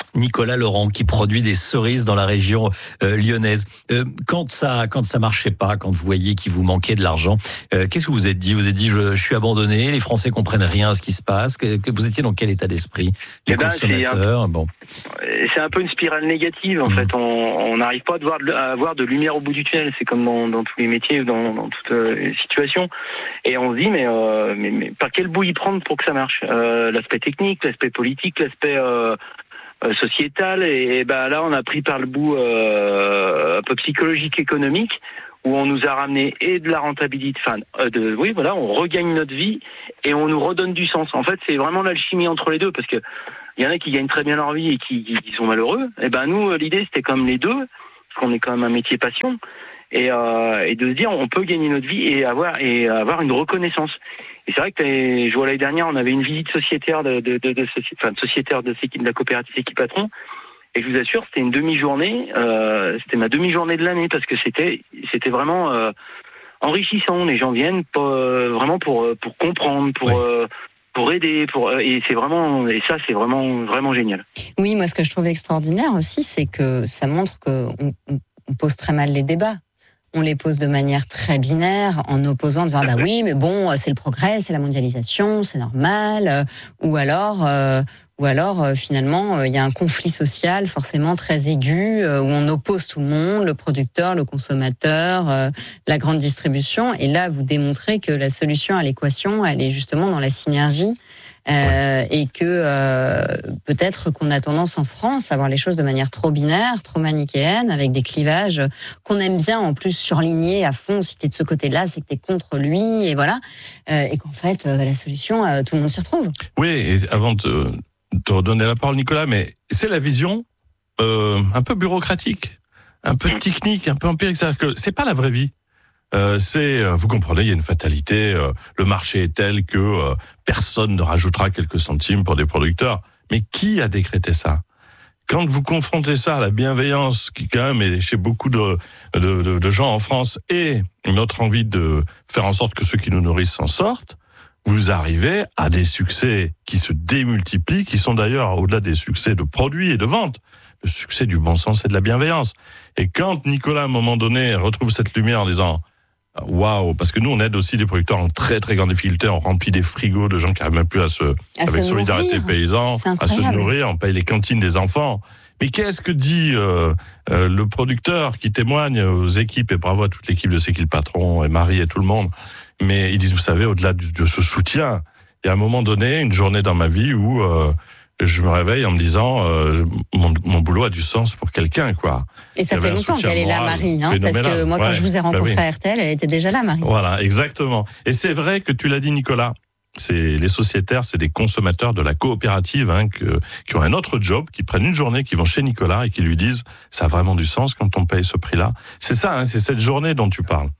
Nicolas Laurent, qui produit des cerises dans la région euh, lyonnaise. Euh, quand ça, quand ça marchait pas, quand vous voyez qu'il vous manquait de l'argent, euh, qu'est-ce que vous êtes dit? Vous êtes dit, je, je suis abandonné, les Français comprennent rien à ce qui se passe. Que, que vous étiez dans quel état d'esprit? Les eh ben, consommateurs, c'est un, bon. C'est un peu une spirale négative, en mmh. fait. On n'arrive pas à, voir, à avoir de lumière au bout du tunnel. C'est comme dans, dans tous les métiers, dans, dans toutes euh, les situations. Et on se dit, mais, euh, mais, mais par quel bout y prendre pour que ça marche? euh, L'aspect technique, l'aspect politique, l'aspect euh, euh, sociétal. Et, et ben là, on a pris par le bout euh, un peu psychologique, économique, où on nous a ramené et de la rentabilité, enfin, euh, de, oui, voilà, on regagne notre vie et on nous redonne du sens. En fait, c'est vraiment l'alchimie entre les deux, parce que il y en a qui gagnent très bien leur vie et qui, qui, qui sont malheureux. Et ben nous, l'idée, c'était comme les deux, parce qu'on est quand même un métier passion, et, euh, et de se dire, on peut gagner notre vie et avoir et avoir une reconnaissance. Et c'est vrai que je vois l'année dernière, on avait une visite sociétaire de, de, de, de, enfin, de sociétaire de, de la coopérative Équipatron. Et je vous assure, c'était une demi-journée, euh, c'était ma demi-journée de l'année, parce que c'était, c'était vraiment euh, enrichissant. Les gens viennent pour, euh, vraiment pour, pour comprendre, pour, oui. euh, pour aider, pour, et c'est vraiment, et ça, c'est vraiment, vraiment génial. Oui, moi, ce que je trouve extraordinaire aussi, c'est que ça montre qu'on on pose très mal les débats. On les pose de manière très binaire, en opposant, en disant, ah bah oui, mais bon, c'est le progrès, c'est la mondialisation, c'est normal, ou alors, euh, ou alors euh, finalement, il euh, y a un conflit social forcément très aigu, euh, où on oppose tout le monde, le producteur, le consommateur, euh, la grande distribution, et là, vous démontrez que la solution à l'équation, elle est justement dans la synergie. Euh, et que euh, peut-être qu'on a tendance en France à voir les choses de manière trop binaire, trop manichéenne, avec des clivages qu'on aime bien en plus surligner à fond. Si t'es de ce côté-là, c'est que t'es contre lui, et voilà. Euh, et qu'en fait, euh, la solution, euh, tout le monde s'y retrouve. Oui, et avant de te redonner la parole, Nicolas, mais c'est la vision euh, un peu bureaucratique, un peu technique, un peu empirique. C'est-à-dire que c'est pas la vraie vie. Euh, c'est, vous comprenez, il y a une fatalité. Euh, le marché est tel que euh, personne ne rajoutera quelques centimes pour des producteurs. Mais qui a décrété ça? Quand vous confrontez ça à la bienveillance qui quand même est chez beaucoup de, de, de, de gens en France et notre envie de faire en sorte que ceux qui nous nourrissent s'en sortent, vous arrivez à des succès qui se démultiplient, qui sont d'ailleurs au-delà des succès de produits et de vente, le succès du bon sens et de la bienveillance. Et quand Nicolas, à un moment donné, retrouve cette lumière en disant waouh, parce que nous on aide aussi des producteurs en très très grande difficulté, on remplit des frigos de gens qui n'arrivent même plus à se, à avec se Solidarité nourrir. Paysans, à se nourrir, on paye les cantines des enfants. Mais qu'est-ce que dit euh, euh, le producteur qui témoigne aux équipes, et bravo à toute l'équipe de C'est qui le patron, et Marie et tout le monde, mais ils disent, vous savez, au-delà de, de ce soutien, il y a un moment donné, une journée dans ma vie où euh, je me réveille en me disant euh, mon, mon boulot a du sens pour quelqu'un, quoi. Et ça fait longtemps qu'elle est là, Marie, hein, parce que moi, quand ouais, je vous ai rencontré bah oui. à R T L, elle était déjà là, Marie. Voilà, exactement. Et c'est vrai que tu l'as dit, Nicolas, c'est les sociétaires, c'est des consommateurs de la coopérative, hein, que, qui ont un autre job, qui prennent une journée, qui vont chez Nicolas et qui lui disent ça a vraiment du sens quand on paye ce prix-là. C'est ça, hein, c'est cette journée dont tu parles.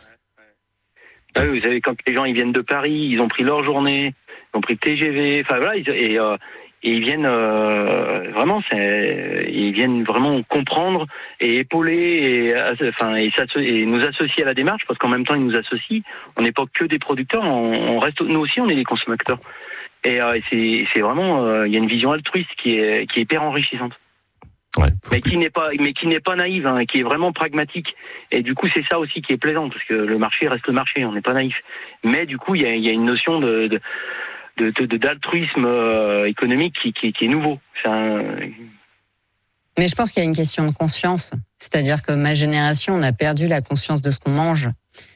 Ah oui, vous savez, quand les gens ils viennent de Paris, ils ont pris leur journée, ils ont pris le T G V, enfin voilà, ils, et, euh, et ils viennent euh, vraiment, c'est, ils viennent vraiment comprendre et épauler et, enfin, et, et nous associer à la démarche, parce qu'en même temps ils nous associent. On n'est pas que des producteurs, on, on reste, nous aussi, on est des consommateurs. Et, euh, et c'est, c'est vraiment, euh, il y a une vision altruiste qui est, qui est hyper enrichissante. Ouais, mais qui n'est pas, mais qui n'est pas naïve, hein, qui est vraiment pragmatique. Et du coup, c'est ça aussi qui est plaisant, parce que le marché reste le marché, on n'est pas naïf. Mais du coup, il y a, il y a une notion de, de, de, de d'altruisme euh, économique qui, qui, qui est nouveau. C'est un... Mais je pense qu'il y a une question de conscience. C'est-à-dire que ma génération, on a perdu la conscience de ce qu'on mange.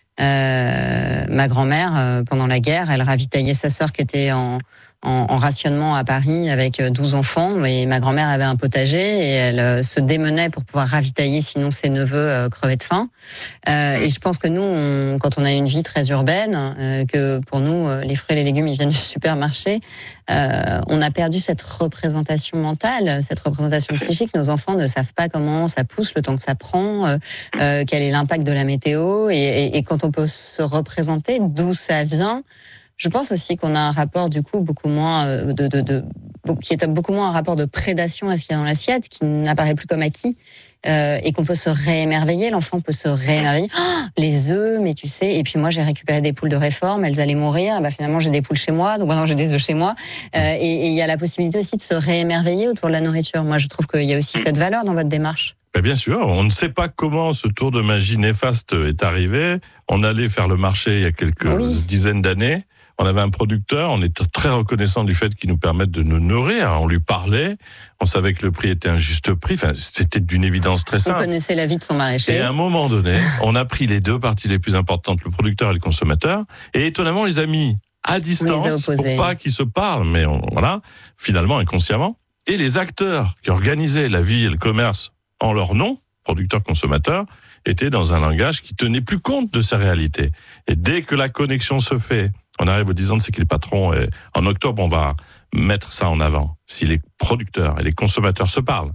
Euh, ma grand-mère, euh, pendant la guerre, elle ravitaillait sa sœur qui était en, en, en rationnement à Paris avec douze enfants. Et ma grand-mère avait un potager et elle euh, se démenait pour pouvoir ravitailler, sinon ses neveux euh, crevaient de faim. Euh, et je pense que nous, on, quand on a une vie très urbaine, euh, que pour nous, euh, les fruits et les légumes, ils viennent du supermarché, euh, on a perdu cette représentation mentale, cette représentation psychique. Nos enfants ne savent pas comment ça pousse, le temps que ça prend, euh, euh, quel est l'impact de la météo. Et, et, et quand on peut se représenter d'où ça vient, je pense aussi qu'on a un rapport du coup beaucoup moins de, de, de qui est beaucoup moins un rapport de prédation à ce qu'il y a dans l'assiette, qui n'apparaît plus comme acquis euh, et qu'on peut se réémerveiller. L'enfant peut se réémerveiller. Oh, les œufs, mais tu sais. Et puis moi, j'ai récupéré des poules de réforme. Elles allaient mourir. Bah, finalement, j'ai des poules chez moi. Donc maintenant, j'ai des œufs chez moi. Euh, et il y a la possibilité aussi de se réémerveiller autour de la nourriture. Moi, je trouve qu'il y a aussi cette valeur dans votre démarche. Ben bien sûr, on ne sait pas comment ce tour de magie néfaste est arrivé. On allait faire le marché il y a quelques oui. dizaines d'années. On avait un producteur, on était très reconnaissant du fait qu'il nous permette de nous nourrir. On lui parlait, on savait que le prix était un juste prix. Enfin, c'était d'une évidence très simple. On connaissait la vie de son maraîcher. Et à un moment donné, on a pris les deux parties les plus importantes, le producteur et le consommateur. Et étonnamment, on les a mis à distance pour pas qu'ils se parlent, mais on, voilà, finalement inconsciemment. Et les acteurs qui organisaient la vie et le commerce en leur nom, producteur-consommateur, étaient dans un langage qui tenait plus compte de ces réalités. Et dès que la connexion se fait, on arrive aux dix ans de C'est qui le patron, et en octobre, on va mettre ça en avant. Si les producteurs et les consommateurs se parlent,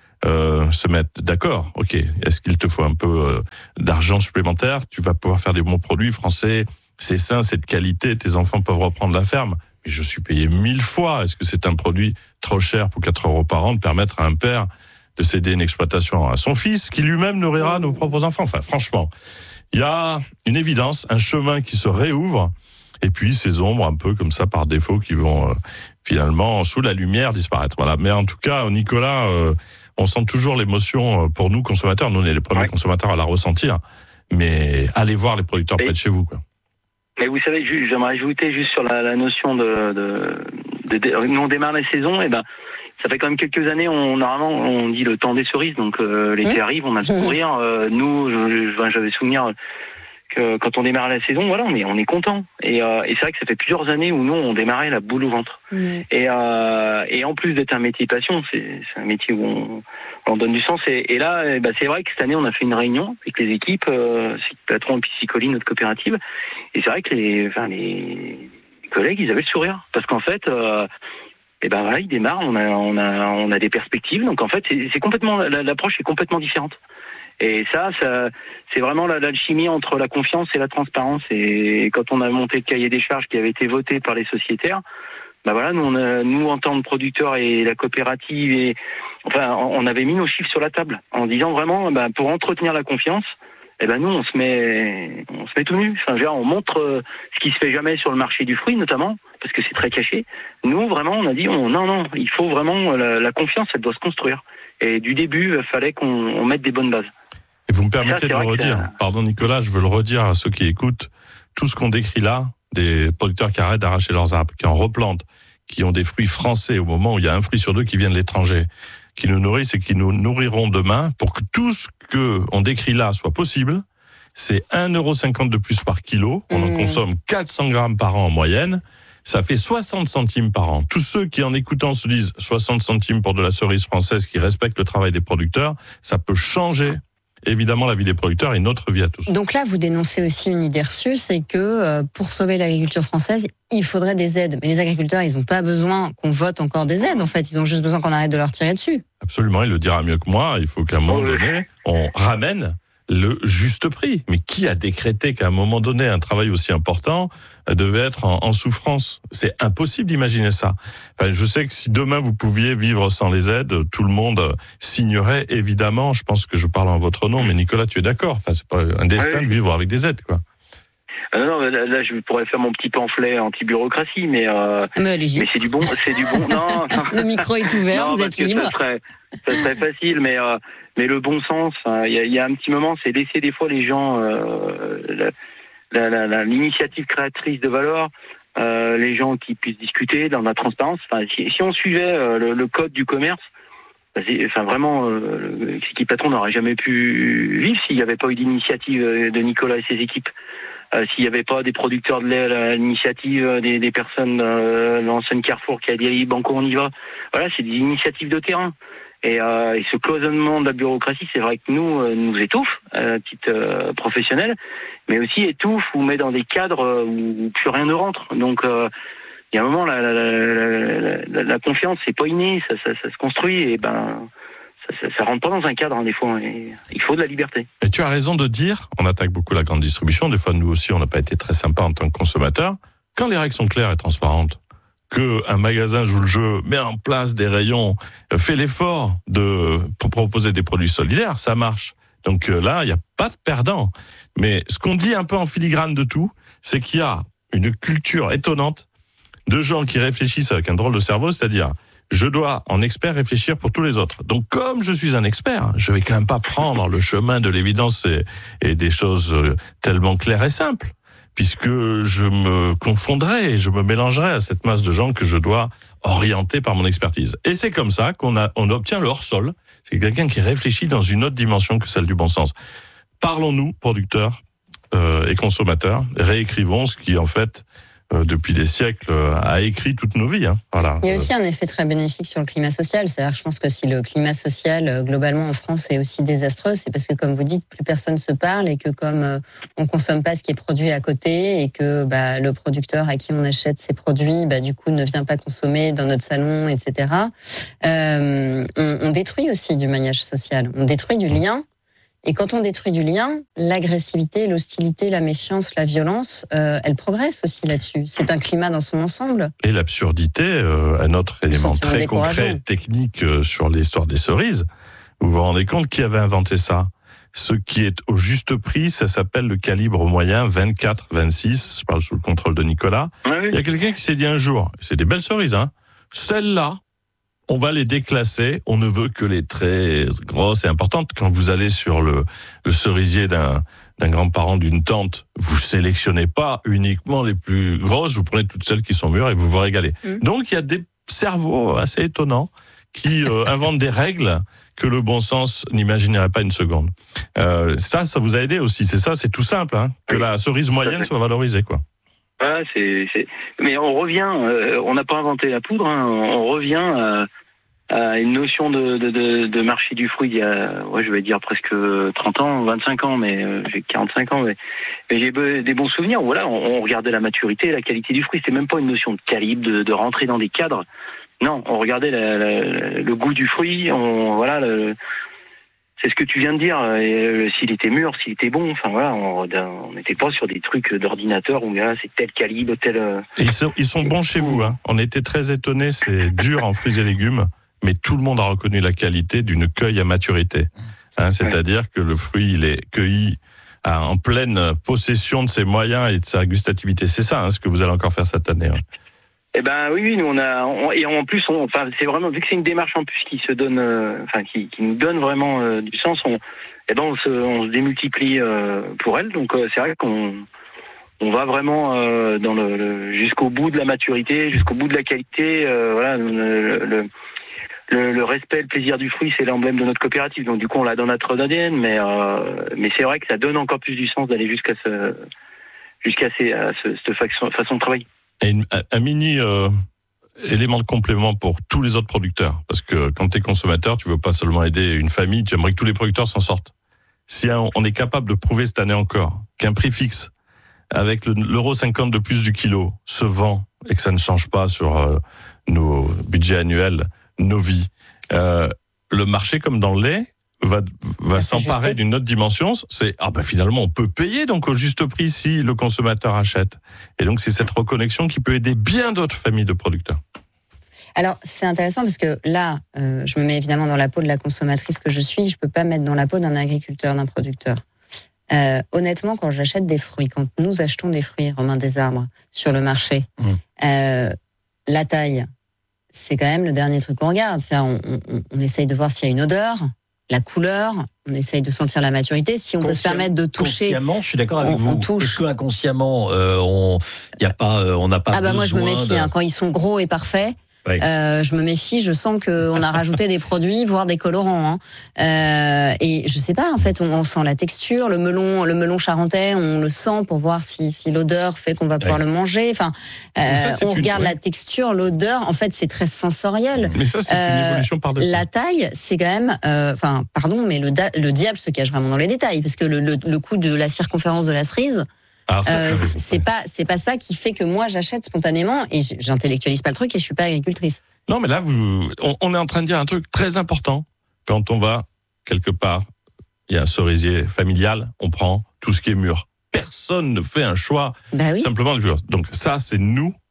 euh, se mettent d'accord, ok, est-ce qu'il te faut un peu euh, d'argent supplémentaire? Tu vas pouvoir faire des bons produits français, c'est sain, c'est de qualité, tes enfants peuvent reprendre la ferme. Mais je suis payé mille fois. Est-ce que c'est un produit trop cher pour quatre euros par an de permettre à un père de céder une exploitation à son fils, qui lui-même nourrira nos propres enfants? Enfin, franchement, il y a une évidence, un chemin qui se réouvre, et puis ces ombres un peu comme ça par défaut qui vont euh, finalement sous la lumière disparaître. Voilà. Mais en tout cas, Nicolas, euh, on sent toujours l'émotion pour nous consommateurs. Nous, on est les premiers ouais. consommateurs à la ressentir. Mais allez voir les producteurs et, près de chez vous, quoi. Mais vous savez, j'aimerais ajouter juste sur la, la notion de, de, de, de, nous on démarre la saison, et ben. Ça fait quand même quelques années, on normalement on dit le temps des cerises, donc euh, l'été mmh. arrive, on a le sourire. Euh, nous, je, je, j'avais souvenir que quand on démarre la saison, voilà, on est on est content. Et, euh, et c'est vrai que ça fait plusieurs années où nous on démarrait la boule au ventre. Mmh. Et euh, et en plus d'être un métier passion, c'est c'est un métier où on, on donne du sens. Et, et là, eh ben, c'est vrai que cette année on a fait une réunion avec les équipes, euh, Patron et Piscicoli, notre coopérative. Et c'est vrai que les enfin les collègues, ils avaient le sourire parce qu'en fait. Euh, Et ben voilà, il démarre, on a, on a, on a des perspectives. Donc en fait, c'est, c'est complètement, l'approche est complètement différente. Et ça, ça c'est vraiment l'alchimie entre la confiance et la transparence. Et quand on a monté le cahier des charges qui avait été voté par les sociétaires, ben voilà, nous, on a, nous en tant que producteurs et la coopérative, et enfin, on avait mis nos chiffres sur la table en disant vraiment, ben pour entretenir la confiance. Eh ben nous on se met on se met tout nu. Enfin, genre, on montre euh, ce qui se fait jamais sur le marché du fruit notamment parce que c'est très caché. Nous vraiment on a dit on, non non il faut vraiment la, la confiance, elle doit se construire. Et du début il fallait qu'on on mette des bonnes bases. Et vous me permettez ça, de le redire. Ça... Pardon Nicolas, je veux le redire à ceux qui écoutent. Tout ce qu'on décrit là, des producteurs qui arrêtent d'arracher leurs arbres, qui en replantent, qui ont des fruits français au moment où il y a un fruit sur deux qui vient de l'étranger, qui nous nourrissent et qui nous nourriront demain, pour que tout ce qu'on décrit là soit possible, c'est un euro cinquante de plus par kilo. On mmh. en consomme quatre cents grammes par an en moyenne. Ça fait soixante centimes par an. Tous ceux qui, en écoutant, se disent soixante centimes pour de la cerise française qui respecte le travail des producteurs, ça peut changer évidemment la vie des producteurs et notre vie à tous. Donc là, vous dénoncez aussi une idée reçue, c'est que euh, pour sauver l'agriculture française, il faudrait des aides. Mais les agriculteurs, ils n'ont pas besoin qu'on vote encore des aides, en fait. Ils ont juste besoin qu'on arrête de leur tirer dessus. Absolument, il le dira mieux que moi. Il faut qu'à un moment donné, on ramène le juste prix. Mais qui a décrété qu'à un moment donné, un travail aussi important devait être en, en souffrance? C'est impossible d'imaginer ça. Enfin, je sais que si demain vous pouviez vivre sans les aides, tout le monde signerait, évidemment. Je pense que je parle en votre nom, mais Nicolas, tu es d'accord? Enfin, c'est pas un destin oui. de vivre avec des aides, quoi. Euh, non, là, là, je pourrais faire mon petit pamphlet anti-bureaucratie, mais, euh, mais, mais c'est du bon, c'est du bon. Non, non. Le micro est ouvert, non, vous êtes libre. Ça serait, ça serait facile, mais euh, mais le bon sens. Il hein, y, y a un petit moment, c'est laisser des fois les gens euh, la, la, la, l'initiative créatrice de valeur, euh, les gens qui puissent discuter dans la transparence. Enfin, si, si on suivait euh, le, le code du commerce. Enfin, vraiment, euh, C'est qui le patron n'aurait jamais pu vivre s'il n'y avait pas eu d'initiative de Nicolas et ses équipes. Euh, s'il n'y avait pas des producteurs de lait à l'initiative, des, des personnes, euh, l'ancienne Carrefour qui a dit Banco, on y va. Voilà, c'est des initiatives de terrain. Et, euh, et ce cloisonnement de la bureaucratie, c'est vrai que nous, euh, nous étouffe, à titre euh, professionnel, mais aussi étouffe ou met dans des cadres où plus rien ne rentre. Donc, euh, il y a un moment, la, la, la, la, la confiance, c'est pas inné, ça, ça, ça se construit, et ben. Ça, ça, ça rentre pas dans un cadre, hein, des fois. Et il faut de la liberté. Et tu as raison de dire, on attaque beaucoup la grande distribution. Des fois, nous aussi, on n'a pas été très sympa en tant que consommateurs. Quand les règles sont claires et transparentes, qu'un magasin joue le jeu, met en place des rayons, fait l'effort de pour proposer des produits solidaires, ça marche. Donc là, il n'y a pas de perdant. Mais ce qu'on dit un peu en filigrane de tout, c'est qu'il y a une culture étonnante de gens qui réfléchissent avec un drôle de cerveau, c'est-à-dire, je dois, en expert, réfléchir pour tous les autres. Donc, comme je suis un expert, je vais quand même pas prendre le chemin de l'évidence et, et des choses tellement claires et simples, puisque je me confondrais et je me mélangerais à cette masse de gens que je dois orienter par mon expertise. Et c'est comme ça qu'on a, on obtient le hors-sol. C'est quelqu'un qui réfléchit dans une autre dimension que celle du bon sens. Parlons-nous, producteurs euh, et consommateurs, réécrivons ce qui, en fait, euh, depuis des siècles, euh, a écrit toutes nos vies. Hein. Voilà. Il y a aussi un effet très bénéfique sur le climat social. C'est-à-dire, je pense que si le climat social, euh, globalement, en France, est aussi désastreux, c'est parce que, comme vous dites, plus personne se parle et que comme euh, on consomme pas ce qui est produit à côté et que bah, le producteur à qui on achète ces produits, bah, du coup, ne vient pas consommer dans notre salon, et cetera, euh, on, on détruit aussi du maillage social. On détruit du lien. Et quand on détruit du lien, l'agressivité, l'hostilité, la méfiance, la violence, euh, elle progresse aussi là-dessus. C'est un climat dans son ensemble. Et l'absurdité, euh, un autre élément très concret, technique euh, sur l'histoire des cerises. Vous vous rendez compte qui avait inventé ça ? Ce qui est au juste prix, ça s'appelle le calibre moyen vingt-quatre vingt-six. Je parle sous le contrôle de Nicolas. Ah oui. Il y a quelqu'un qui s'est dit un jour, c'est des belles cerises, hein. Celles-là, on va les déclasser, on ne veut que les très grosses et importantes. Quand vous allez sur le, le cerisier d'un, d'un grand-parent, d'une tante, vous sélectionnez pas uniquement les plus grosses, vous prenez toutes celles qui sont mûres et vous vous régalez. Mmh. Donc il y a des cerveaux assez étonnants qui euh, inventent des règles que le bon sens n'imaginerait pas une seconde. Euh, ça, ça vous a aidé aussi, c'est ça, c'est tout simple, hein, que la cerise moyenne soit valorisée, quoi. Voilà, c'est, c'est... Mais on revient, euh, on n'a pas inventé la poudre, hein, on revient à, à une notion de, de, de, de marché du fruit il y a, ouais, je vais dire presque trente ans, vingt-cinq ans, mais euh, j'ai quarante-cinq ans, mais, mais j'ai des bons souvenirs. Voilà, on, on regardait la maturité, la qualité du fruit, c'était même pas une notion de calibre, de, de rentrer dans des cadres. Non, on regardait la, la, le goût du fruit, on, voilà, le, c'est ce que tu viens de dire. Et, s'il était mûr, s'il était bon, enfin voilà, on n'était pas sur des trucs d'ordinateur où là, c'est tel calibre, tel. Ils sont, ils sont bons chez vous. Hein. On était très étonnés. C'est dur en fruits et légumes, mais tout le monde a reconnu la qualité d'une cueille à maturité. Hein, c'est-à-dire que le fruit, il est cueilli à, en pleine possession de ses moyens et de sa gustativité. C'est ça, hein, ce que vous allez encore faire cette année. Hein. Eh ben oui, oui, nous on a on, et en plus, on, enfin c'est vraiment vu que c'est une démarche en plus qui se donne, euh, enfin qui, qui nous donne vraiment euh, du sens. On, eh ben on se, on se démultiplie euh, pour elle. Donc euh, c'est vrai qu'on on va vraiment euh, dans le, le jusqu'au bout de la maturité, jusqu'au bout de la qualité. Euh, voilà, le, le, le, le respect, le plaisir du fruit, c'est l'emblème de notre coopérative. Donc du coup, on l'a dans notre A D N, mais euh, mais c'est vrai que ça donne encore plus du sens d'aller jusqu'à ce jusqu'à ces, à ce, cette façon, façon de travailler. Et une, un mini euh, élément de complément pour tous les autres producteurs. Parce que quand tu es consommateur, tu veux pas seulement aider une famille, tu aimerais que tous les producteurs s'en sortent. Si on, on est capable de prouver cette année encore qu'un prix fixe, avec le, l'euro cinquante de plus du kilo, se vend et que ça ne change pas sur euh, nos budgets annuels, nos vies, euh, le marché comme dans le lait va, va s'emparer d'une autre dimension, c'est ah ben finalement on peut payer donc au juste prix si le consommateur achète. Et donc c'est cette reconnexion qui peut aider bien d'autres familles de producteurs. Alors c'est intéressant parce que là, euh, je me mets évidemment dans la peau de la consommatrice que je suis, je peux pas me mettre dans la peau d'un agriculteur, d'un producteur. Euh, honnêtement, quand j'achète des fruits, quand nous achetons des fruits, Romain Desarbres, sur le marché, mmh. euh, la taille, c'est quand même le dernier truc qu'on regarde. C'est on, on, on essaye de voir s'il y a une odeur, la couleur, on essaye de sentir la maturité. Si on Conscient, peut se permettre de toucher, consciemment, je suis d'accord avec on, vous. On touche. Est-ce que inconsciemment, euh, on, y a pas, euh, on n'a pas. Ah bah besoin moi je me méfie. De... Hein, quand ils sont gros et parfaits. Oui. Euh, je me méfie, je sens qu'on a rajouté des produits, voire des colorants. Hein. Euh, et je sais pas, en fait, on, on sent la texture, le melon, le melon charentais, on le sent pour voir si, si l'odeur fait qu'on va pouvoir oui. le manger. Enfin, euh, ça, on une, regarde ouais. la texture, l'odeur. En fait, c'est très sensoriel. Mais ça, c'est euh, une évolution par dessus. La taille, c'est quand même, enfin, euh, pardon, mais le, le diable se cache vraiment dans les détails, parce que le, le, le coup de la circonférence de la cerise. Alors ça, euh, c'est pas c'est pas ça qui fait que moi j'achète spontanément et j'intellectualise pas le truc et je suis pas agricultrice. Non mais là vous on, on est en train de dire un truc très important quand on va quelque part, il y a un cerisier familial, on prend tout ce qui est mûr. Personne ne fait un choix bah oui. simplement de mûr. Donc ça c'est nous,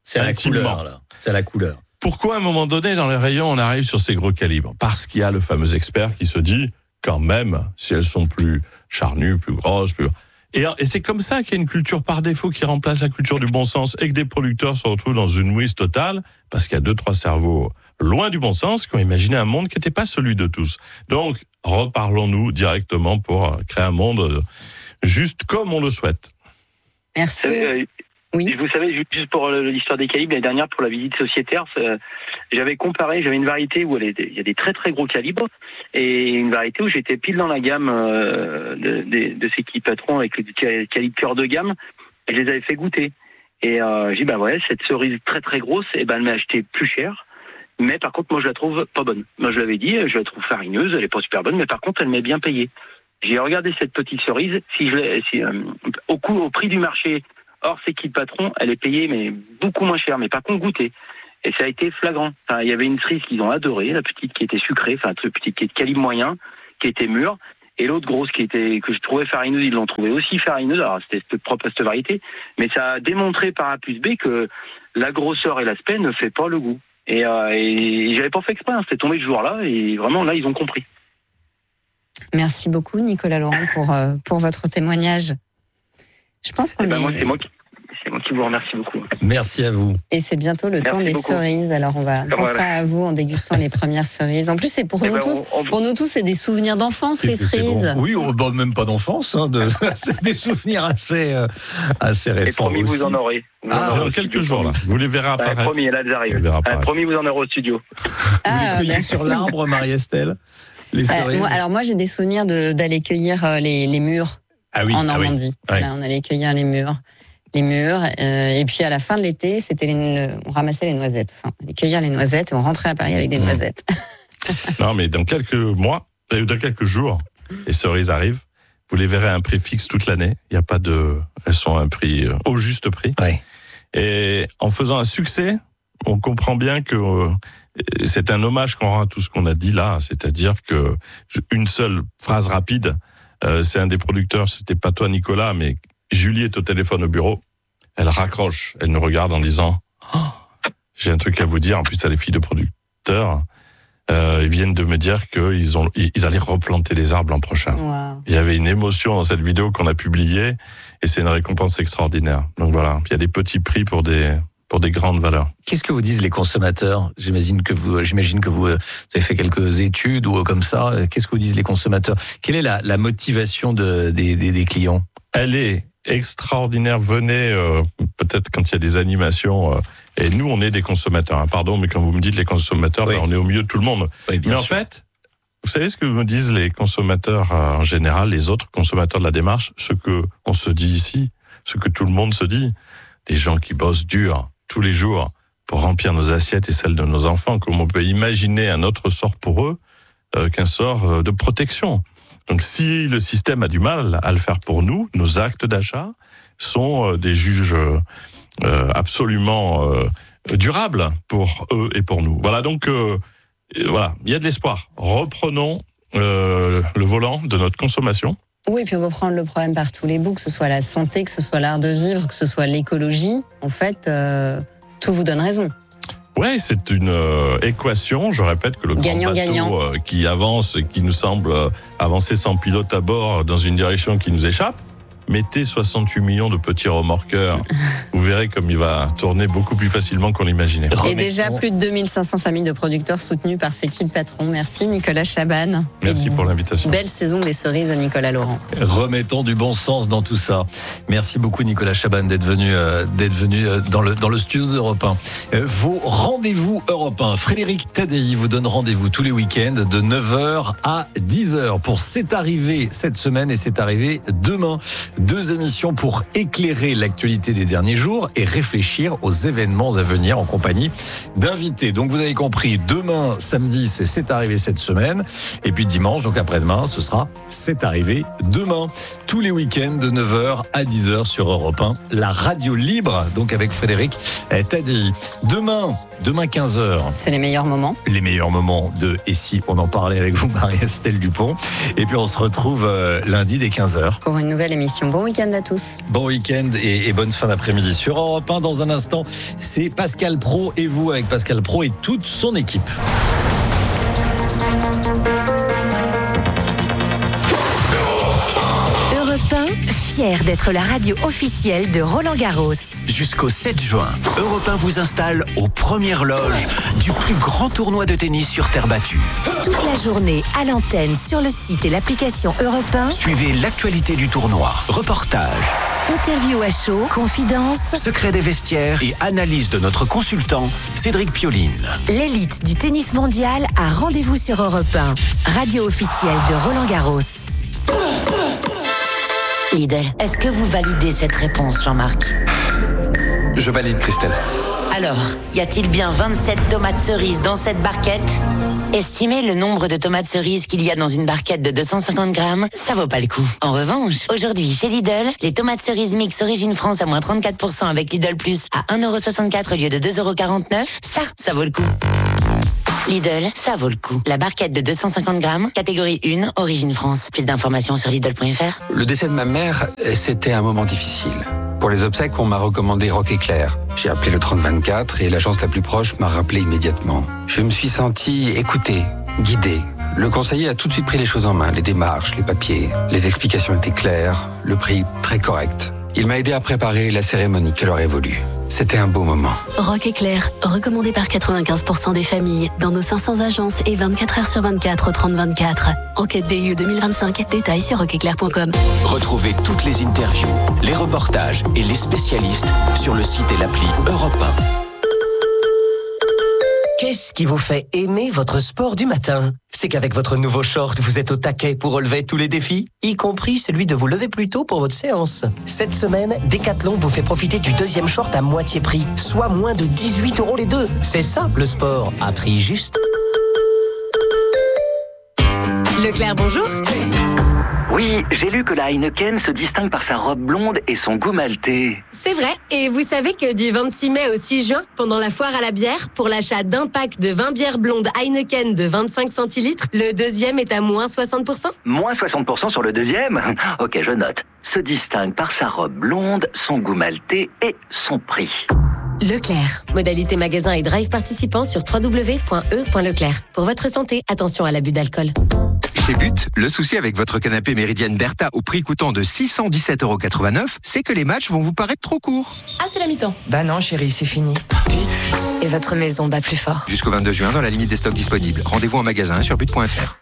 C'est à la couleur, là. C'est à la couleur. Pourquoi, à un moment donné, dans les rayons, on arrive sur ces gros calibres? Parce qu'il y a le fameux expert qui se dit, quand même, si elles sont plus charnues, plus grosses, plus... Et, et c'est comme ça qu'il y a une culture par défaut qui remplace la culture du bon sens et que des producteurs se retrouvent dans une mouise totale parce qu'il y a deux, trois cerveaux loin du bon sens qui ont imaginé un monde qui n'était pas celui de tous. Donc, reparlons-nous directement pour créer un monde juste comme on le souhaite. Merci. Euh, oui. Vous savez, juste pour l'histoire des calibres, l'année dernière, pour la visite sociétaire, j'avais comparé, j'avais une variété où il y a des très très gros calibres et une variété où j'étais pile dans la gamme euh, de, de, de ces petits patrons avec le calibre cœur de gamme. Et je les avais fait goûter. Et euh, j'ai dit, bah ouais, cette cerise très très grosse, et ben elle m'a acheté plus cher. Mais par contre, moi je la trouve pas bonne. Moi je l'avais dit, je la trouve farineuse, elle est pas super bonne, mais par contre elle m'est bien payée. J'ai regardé cette petite cerise, si je si, euh, au coût, au prix du marché, hors ces kits patron, elle est payée mais beaucoup moins cher, mais par contre goûtée. Et ça a été flagrant. Enfin, il y avait une cerise qu'ils ont adorée, la petite qui était sucrée, enfin la petite qui est de calibre moyen, qui était mûre, et l'autre grosse qui était que je trouvais farineuse, ils l'ont trouvée aussi farineuse. Alors c'était propre à cette variété, mais ça a démontré par A plus B que la grosseur et l'aspect ne fait pas le goût. Et, euh, et j'avais pas fait exprès, hein, c'était tombé ce jour-là, et vraiment là ils ont compris. Merci beaucoup Nicolas Laurent pour euh, pour votre témoignage. Je pense qu'on eh ben est... moi, c'est moi qui c'est moi qui vous remercie beaucoup. Merci à vous. Et c'est bientôt le Merci temps des beaucoup. cerises. Alors on va on pensera à vous en dégustant les premières cerises. En plus c'est pour eh nous ben, tous. on, on... Pour nous tous c'est des souvenirs d'enfance les cerises. Bon. Oui, oh, bah, même pas d'enfance. Hein, de... c'est des souvenirs assez euh, assez récents. Et promis aussi. vous en aurez. Vous ah, en aurez dans quelques jours là. Vous les verrez apparaître. Ah, promis, là elles arrivent. Ah, promis vous en aurez au studio. Ah, vous les cueillez sur l'arbre, Marie-Estelle. Les euh, moi, alors moi j'ai des souvenirs de, d'aller cueillir euh, les, les mûres ah oui, en Normandie. Ah oui. Là, on allait cueillir les mûres, les mûres, euh, et puis à la fin de l'été, c'était les, le, on ramassait les noisettes. Enfin, on allait cueillir les noisettes et on rentrait à Paris avec des mmh. noisettes. Non, mais dans quelques mois, dans quelques jours, les cerises arrivent. Vous les verrez à un prix fixe toute l'année. Il y a pas de, elles sont à un prix au juste prix. Oui. Et en faisant un succès, on comprend bien que euh, c'est un hommage qu'on rend à tout ce qu'on a dit là, c'est-à-dire que une seule phrase rapide, euh, c'est un des producteurs, c'était pas toi Nicolas, mais Julie est au téléphone au bureau, elle raccroche, elle nous regarde en disant oh, j'ai un truc à vous dire, en plus elle est fille de producteur, euh, ils viennent de me dire qu'ils ont, ils allaient replanter les arbres l'an prochain. Wow. Il y avait une émotion dans cette vidéo qu'on a publiée et c'est une récompense extraordinaire. Donc voilà, il y a des petits prix pour des pour des grandes valeurs. Qu'est-ce que vous disent les consommateurs ? J'imagine que vous, j'imagine que vous, vous avez fait quelques études ou comme ça. Qu'est-ce que vous disent les consommateurs ? Quelle est la, la motivation de, des, des, des clients ? Elle est extraordinaire. Venez euh, peut-être quand il y a des animations. Euh, et nous, on est des consommateurs. Hein, pardon, mais quand vous me dites les consommateurs, oui. ben, on est au milieu de tout le monde. Oui, mais en sûr. fait, vous savez ce que me disent les consommateurs euh, en général, les autres consommateurs de la démarche, ce que on se dit ici, ce que tout le monde se dit, des gens qui bossent dur tous les jours pour remplir nos assiettes et celles de nos enfants, comme on peut imaginer un autre sort pour eux euh, qu'un sort euh, de protection. Donc si le système a du mal à le faire pour nous, nos actes d'achat sont euh, des juges euh, absolument euh, durables pour eux et pour nous. Voilà, donc euh, voilà, il y a de l'espoir. Reprenons euh, le volant de notre consommation. Oui, puis on peut prendre le problème par tous les bouts, que ce soit la santé, que ce soit l'art de vivre, que ce soit l'écologie. En fait, euh, tout vous donne raison. Oui, c'est une euh, équation. Je répète que le gagnant, grand bateau gagnant. Euh, qui avance et qui nous semble euh, avancer sans pilote à bord dans une direction qui nous échappe, mettez soixante-huit millions de petits remorqueurs. Vous verrez comme il va tourner beaucoup plus facilement qu'on l'imaginait. Et déjà plus de deux mille cinq cents familles de producteurs soutenues par ces kits patrons. Merci Nicolas Chaban. Merci Et pour l'invitation. Belle saison des cerises à Nicolas Laurent. Remettons du bon sens dans tout ça. Merci beaucoup Nicolas Chaban d'être venu, euh, d'être venu euh, dans, le, dans le studio d'Europe un. Euh, vos rendez-vous Europe un. Frédéric Tadei vous donne rendez-vous tous les week-ends de neuf heures à dix heures pour C'est arrivé cette semaine et C'est arrivé demain. Deux émissions pour éclairer l'actualité des derniers jours et réfléchir aux événements à venir en compagnie d'invités. Donc vous avez compris, demain, samedi, c'est C'est arrivé cette semaine. Et puis dimanche, donc après-demain, ce sera C'est arrivé demain. Tous les week-ends de neuf heures à dix heures sur Europe un. La radio libre, donc avec Frédéric Tadei. Demain, demain quinze heures. C'est les meilleurs moments. Les meilleurs moments de Et si on en parlait avec vous, Marie-Estelle Dupont. Et puis on se retrouve lundi dès quinze heures. Pour une nouvelle émission Bon week-end à tous. Bon week-end et, et bonne fin d'après-midi sur Europe un. Dans un instant, c'est Pascal Praud et vous avec Pascal Praud et toute son équipe. Europe un, fier d'être la radio officielle de Roland-Garros. Jusqu'au sept juin, Europe un vous installe aux premières loges du plus grand tournoi de tennis sur terre battue. Toute la journée à l'antenne, sur le site et l'application Europe un. Suivez l'actualité du tournoi, reportages, interview à chaud, confidences, secrets des vestiaires et analyse de notre consultant Cédric Pioline. L'élite du tennis mondial a rendez-vous sur Europe un, radio officielle de Roland-Garros. Lidl, est-ce que vous validez cette réponse, Jean-Marc ? Je valide, Christelle. Alors, y a-t-il bien vingt-sept tomates cerises dans cette barquette ? Estimez le nombre de tomates cerises qu'il y a dans une barquette de deux cent cinquante grammes, ça vaut pas le coup. En revanche, aujourd'hui chez Lidl, les tomates cerises mix Origine France à moins trente-quatre pour cent avec Lidl Plus à un euro soixante-quatre au lieu de deux euros quarante-neuf, ça, ça vaut le coup. Lidl, ça vaut le coup. La barquette de deux cent cinquante grammes, catégorie un, Origine France. Plus d'informations sur Lidl point F R. Le décès de ma mère, c'était un moment difficile. Pour les obsèques, on m'a recommandé Rock Éclair. J'ai appelé le trente vingt-quatre et l'agence la plus proche m'a rappelé immédiatement. Je me suis senti écouté, guidé. Le conseiller a tout de suite pris les choses en main, les démarches, les papiers. Les explications étaient claires, le prix très correct. Il m'a aidé à préparer la cérémonie qu'elle aurait voulu. C'était un beau moment. Rock Éclair, recommandé par quatre-vingt-quinze pour cent des familles, dans nos cinq cents agences et vingt-quatre heures sur vingt-quatre au trente vingt-quatre. Enquête D I E deux mille vingt-cinq, détails sur rock éclair point com. Retrouvez toutes les interviews, les reportages et les spécialistes sur le site et l'appli Europe un. Qu'est-ce qui vous fait aimer votre sport du matin ? C'est qu'avec votre nouveau short, vous êtes au taquet pour relever tous les défis, y compris celui de vous lever plus tôt pour votre séance. Cette semaine, Decathlon vous fait profiter du deuxième short à moitié prix, soit moins de dix-huit euros les deux. C'est ça, le sport, à prix juste. Leclerc, bonjour. Oui, j'ai lu que la Heineken se distingue par sa robe blonde et son goût maltais. C'est vrai, et vous savez que du vingt-six mai au six juin, pendant la foire à la bière, pour l'achat d'un pack de vingt bières blondes Heineken de vingt-cinq centilitres, le deuxième est à moins soixante pour cent. Moins soixante pour cent sur le deuxième ? Ok, je note. Se distingue par sa robe blonde, son goût maltais et son prix. Leclerc. Modalité magasin et drive participant sur w w w point e point leclerc. Pour votre santé, attention à l'abus d'alcool. Chez But, le souci avec votre canapé Méridienne Bertha au prix coûtant de six cent dix-sept euros quatre-vingt-neuf, c'est que les matchs vont vous paraître trop courts. Ah, c'est la mi-temps. Bah non, chérie, c'est fini. But. Et votre maison bat plus fort. Jusqu'au vingt-deux juin, dans la limite des stocks disponibles. Rendez-vous en magasin sur but point F R.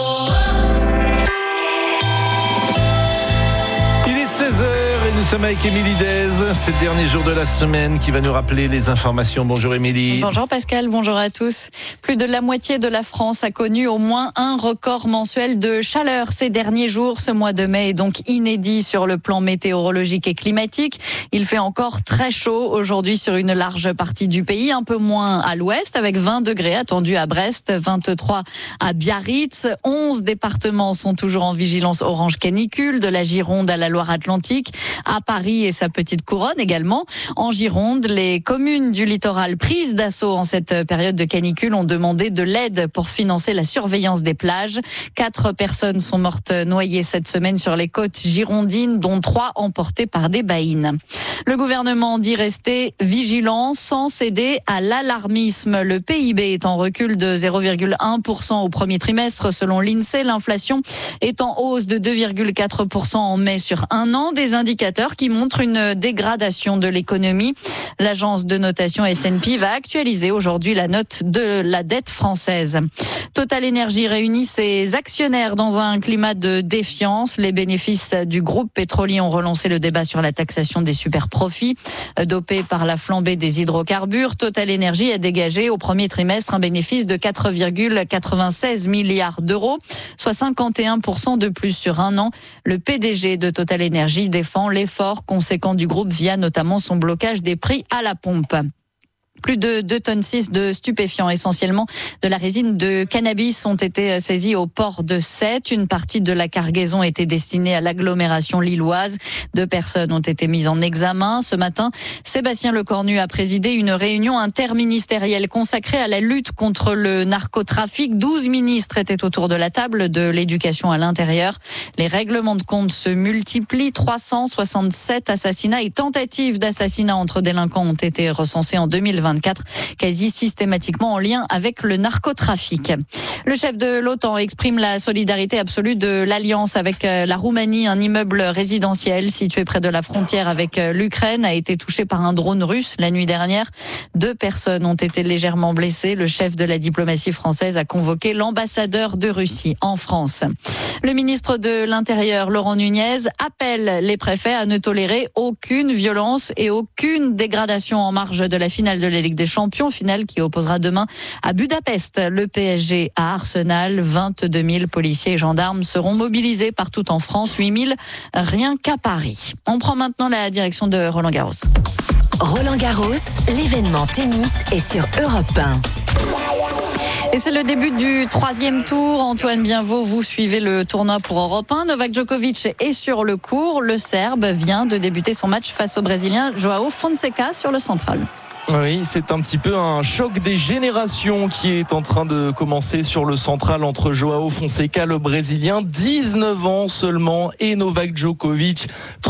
Il est seize heures et nous sommes avec Émilie Dez. C'est le dernier jour de la semaine qui va nous rappeler les informations. Bonjour Émilie. Bonjour Pascal, bonjour à tous. Plus de la moitié de la France a connu au moins un record mensuel de chaleur ces derniers jours. Ce mois de mai est donc inédit sur le plan météorologique et climatique. Il fait encore très chaud aujourd'hui sur une large partie du pays, un peu moins à l'ouest, avec vingt degrés attendus à Brest, vingt-trois à Biarritz. onze départements sont toujours en vigilance orange canicule, de la Gironde à la Loire-Atlantique, à Paris et sa petite couronne également. En Gironde, les communes du littoral prises d'assaut en cette période de canicule ont demandé de l'aide pour financer la surveillance des plages. Quatre personnes sont mortes noyées cette semaine sur les côtes girondines, dont trois emportées par des baïnes. Le gouvernement dit rester vigilant sans céder à l'alarmisme. Le P I B est en recul de zéro virgule un pour cent au premier trimestre selon l'INSEE. L'inflation est en hausse de deux virgule quatre pour cent en mai sur un an. Des indicateurs qui montrent une dégradation de l'économie. L'agence de notation S and P va actualiser aujourd'hui la note de la dette française. Total Énergie réunit ses actionnaires dans un climat de défiance. Les bénéfices du groupe pétrolier ont relancé le débat sur la taxation des super-profits. Dopé par la flambée des hydrocarbures, Total Énergie a dégagé au premier trimestre un bénéfice de quatre virgule quatre-vingt-seize milliards d'euros, soit cinquante et un pour cent de plus sur un an. Le P D G de Total Énergie défend l'effort conséquent du groupe via notamment son blocage des prix à la pompe. Plus de deux tonnes six de stupéfiants, essentiellement de la résine de cannabis, ont été saisis au port de Sète. Une partie de la cargaison était destinée à l'agglomération lilloise. Deux personnes ont été mises en examen. Ce matin, Sébastien Lecornu a présidé une réunion interministérielle consacrée à la lutte contre le narcotrafic. douze ministres étaient autour de la table, de l'éducation à l'intérieur. Les règlements de compte se multiplient. trois cent soixante-sept assassinats et tentatives d'assassinat entre délinquants ont été recensés en deux mille vingt-quatre, quasi systématiquement en lien avec le narcotrafic. Le chef de l'OTAN exprime la solidarité absolue de l'Alliance avec la Roumanie. Un immeuble résidentiel situé près de la frontière avec l'Ukraine a été touché par un drone russe la nuit dernière. Deux personnes ont été légèrement blessées. Le chef de la diplomatie française a convoqué l'ambassadeur de Russie en France. Le ministre de l'Intérieur, Laurent Nunez, appelle les préfets à ne tolérer aucune violence et aucune dégradation en marge de la finale de la Ligue des Champions, finale qui opposera demain à Budapest le P S G à Arsenal. vingt-deux mille policiers et gendarmes seront mobilisés partout en France, huit mille rien qu'à Paris. On prend maintenant la direction de Roland Garros. Roland Garros, l'événement tennis est sur Europe un. Et c'est le début du troisième tour. Antoine Bienvaux, vous suivez le tournoi pour Europe un. Novak Djokovic est sur le court. Le Serbe vient de débuter son match face au Brésilien João Fonseca sur le central. Oui, c'est un petit peu un choc des générations qui est en train de commencer sur le central entre João Fonseca, le Brésilien, dix-neuf ans seulement, et Novak Djokovic,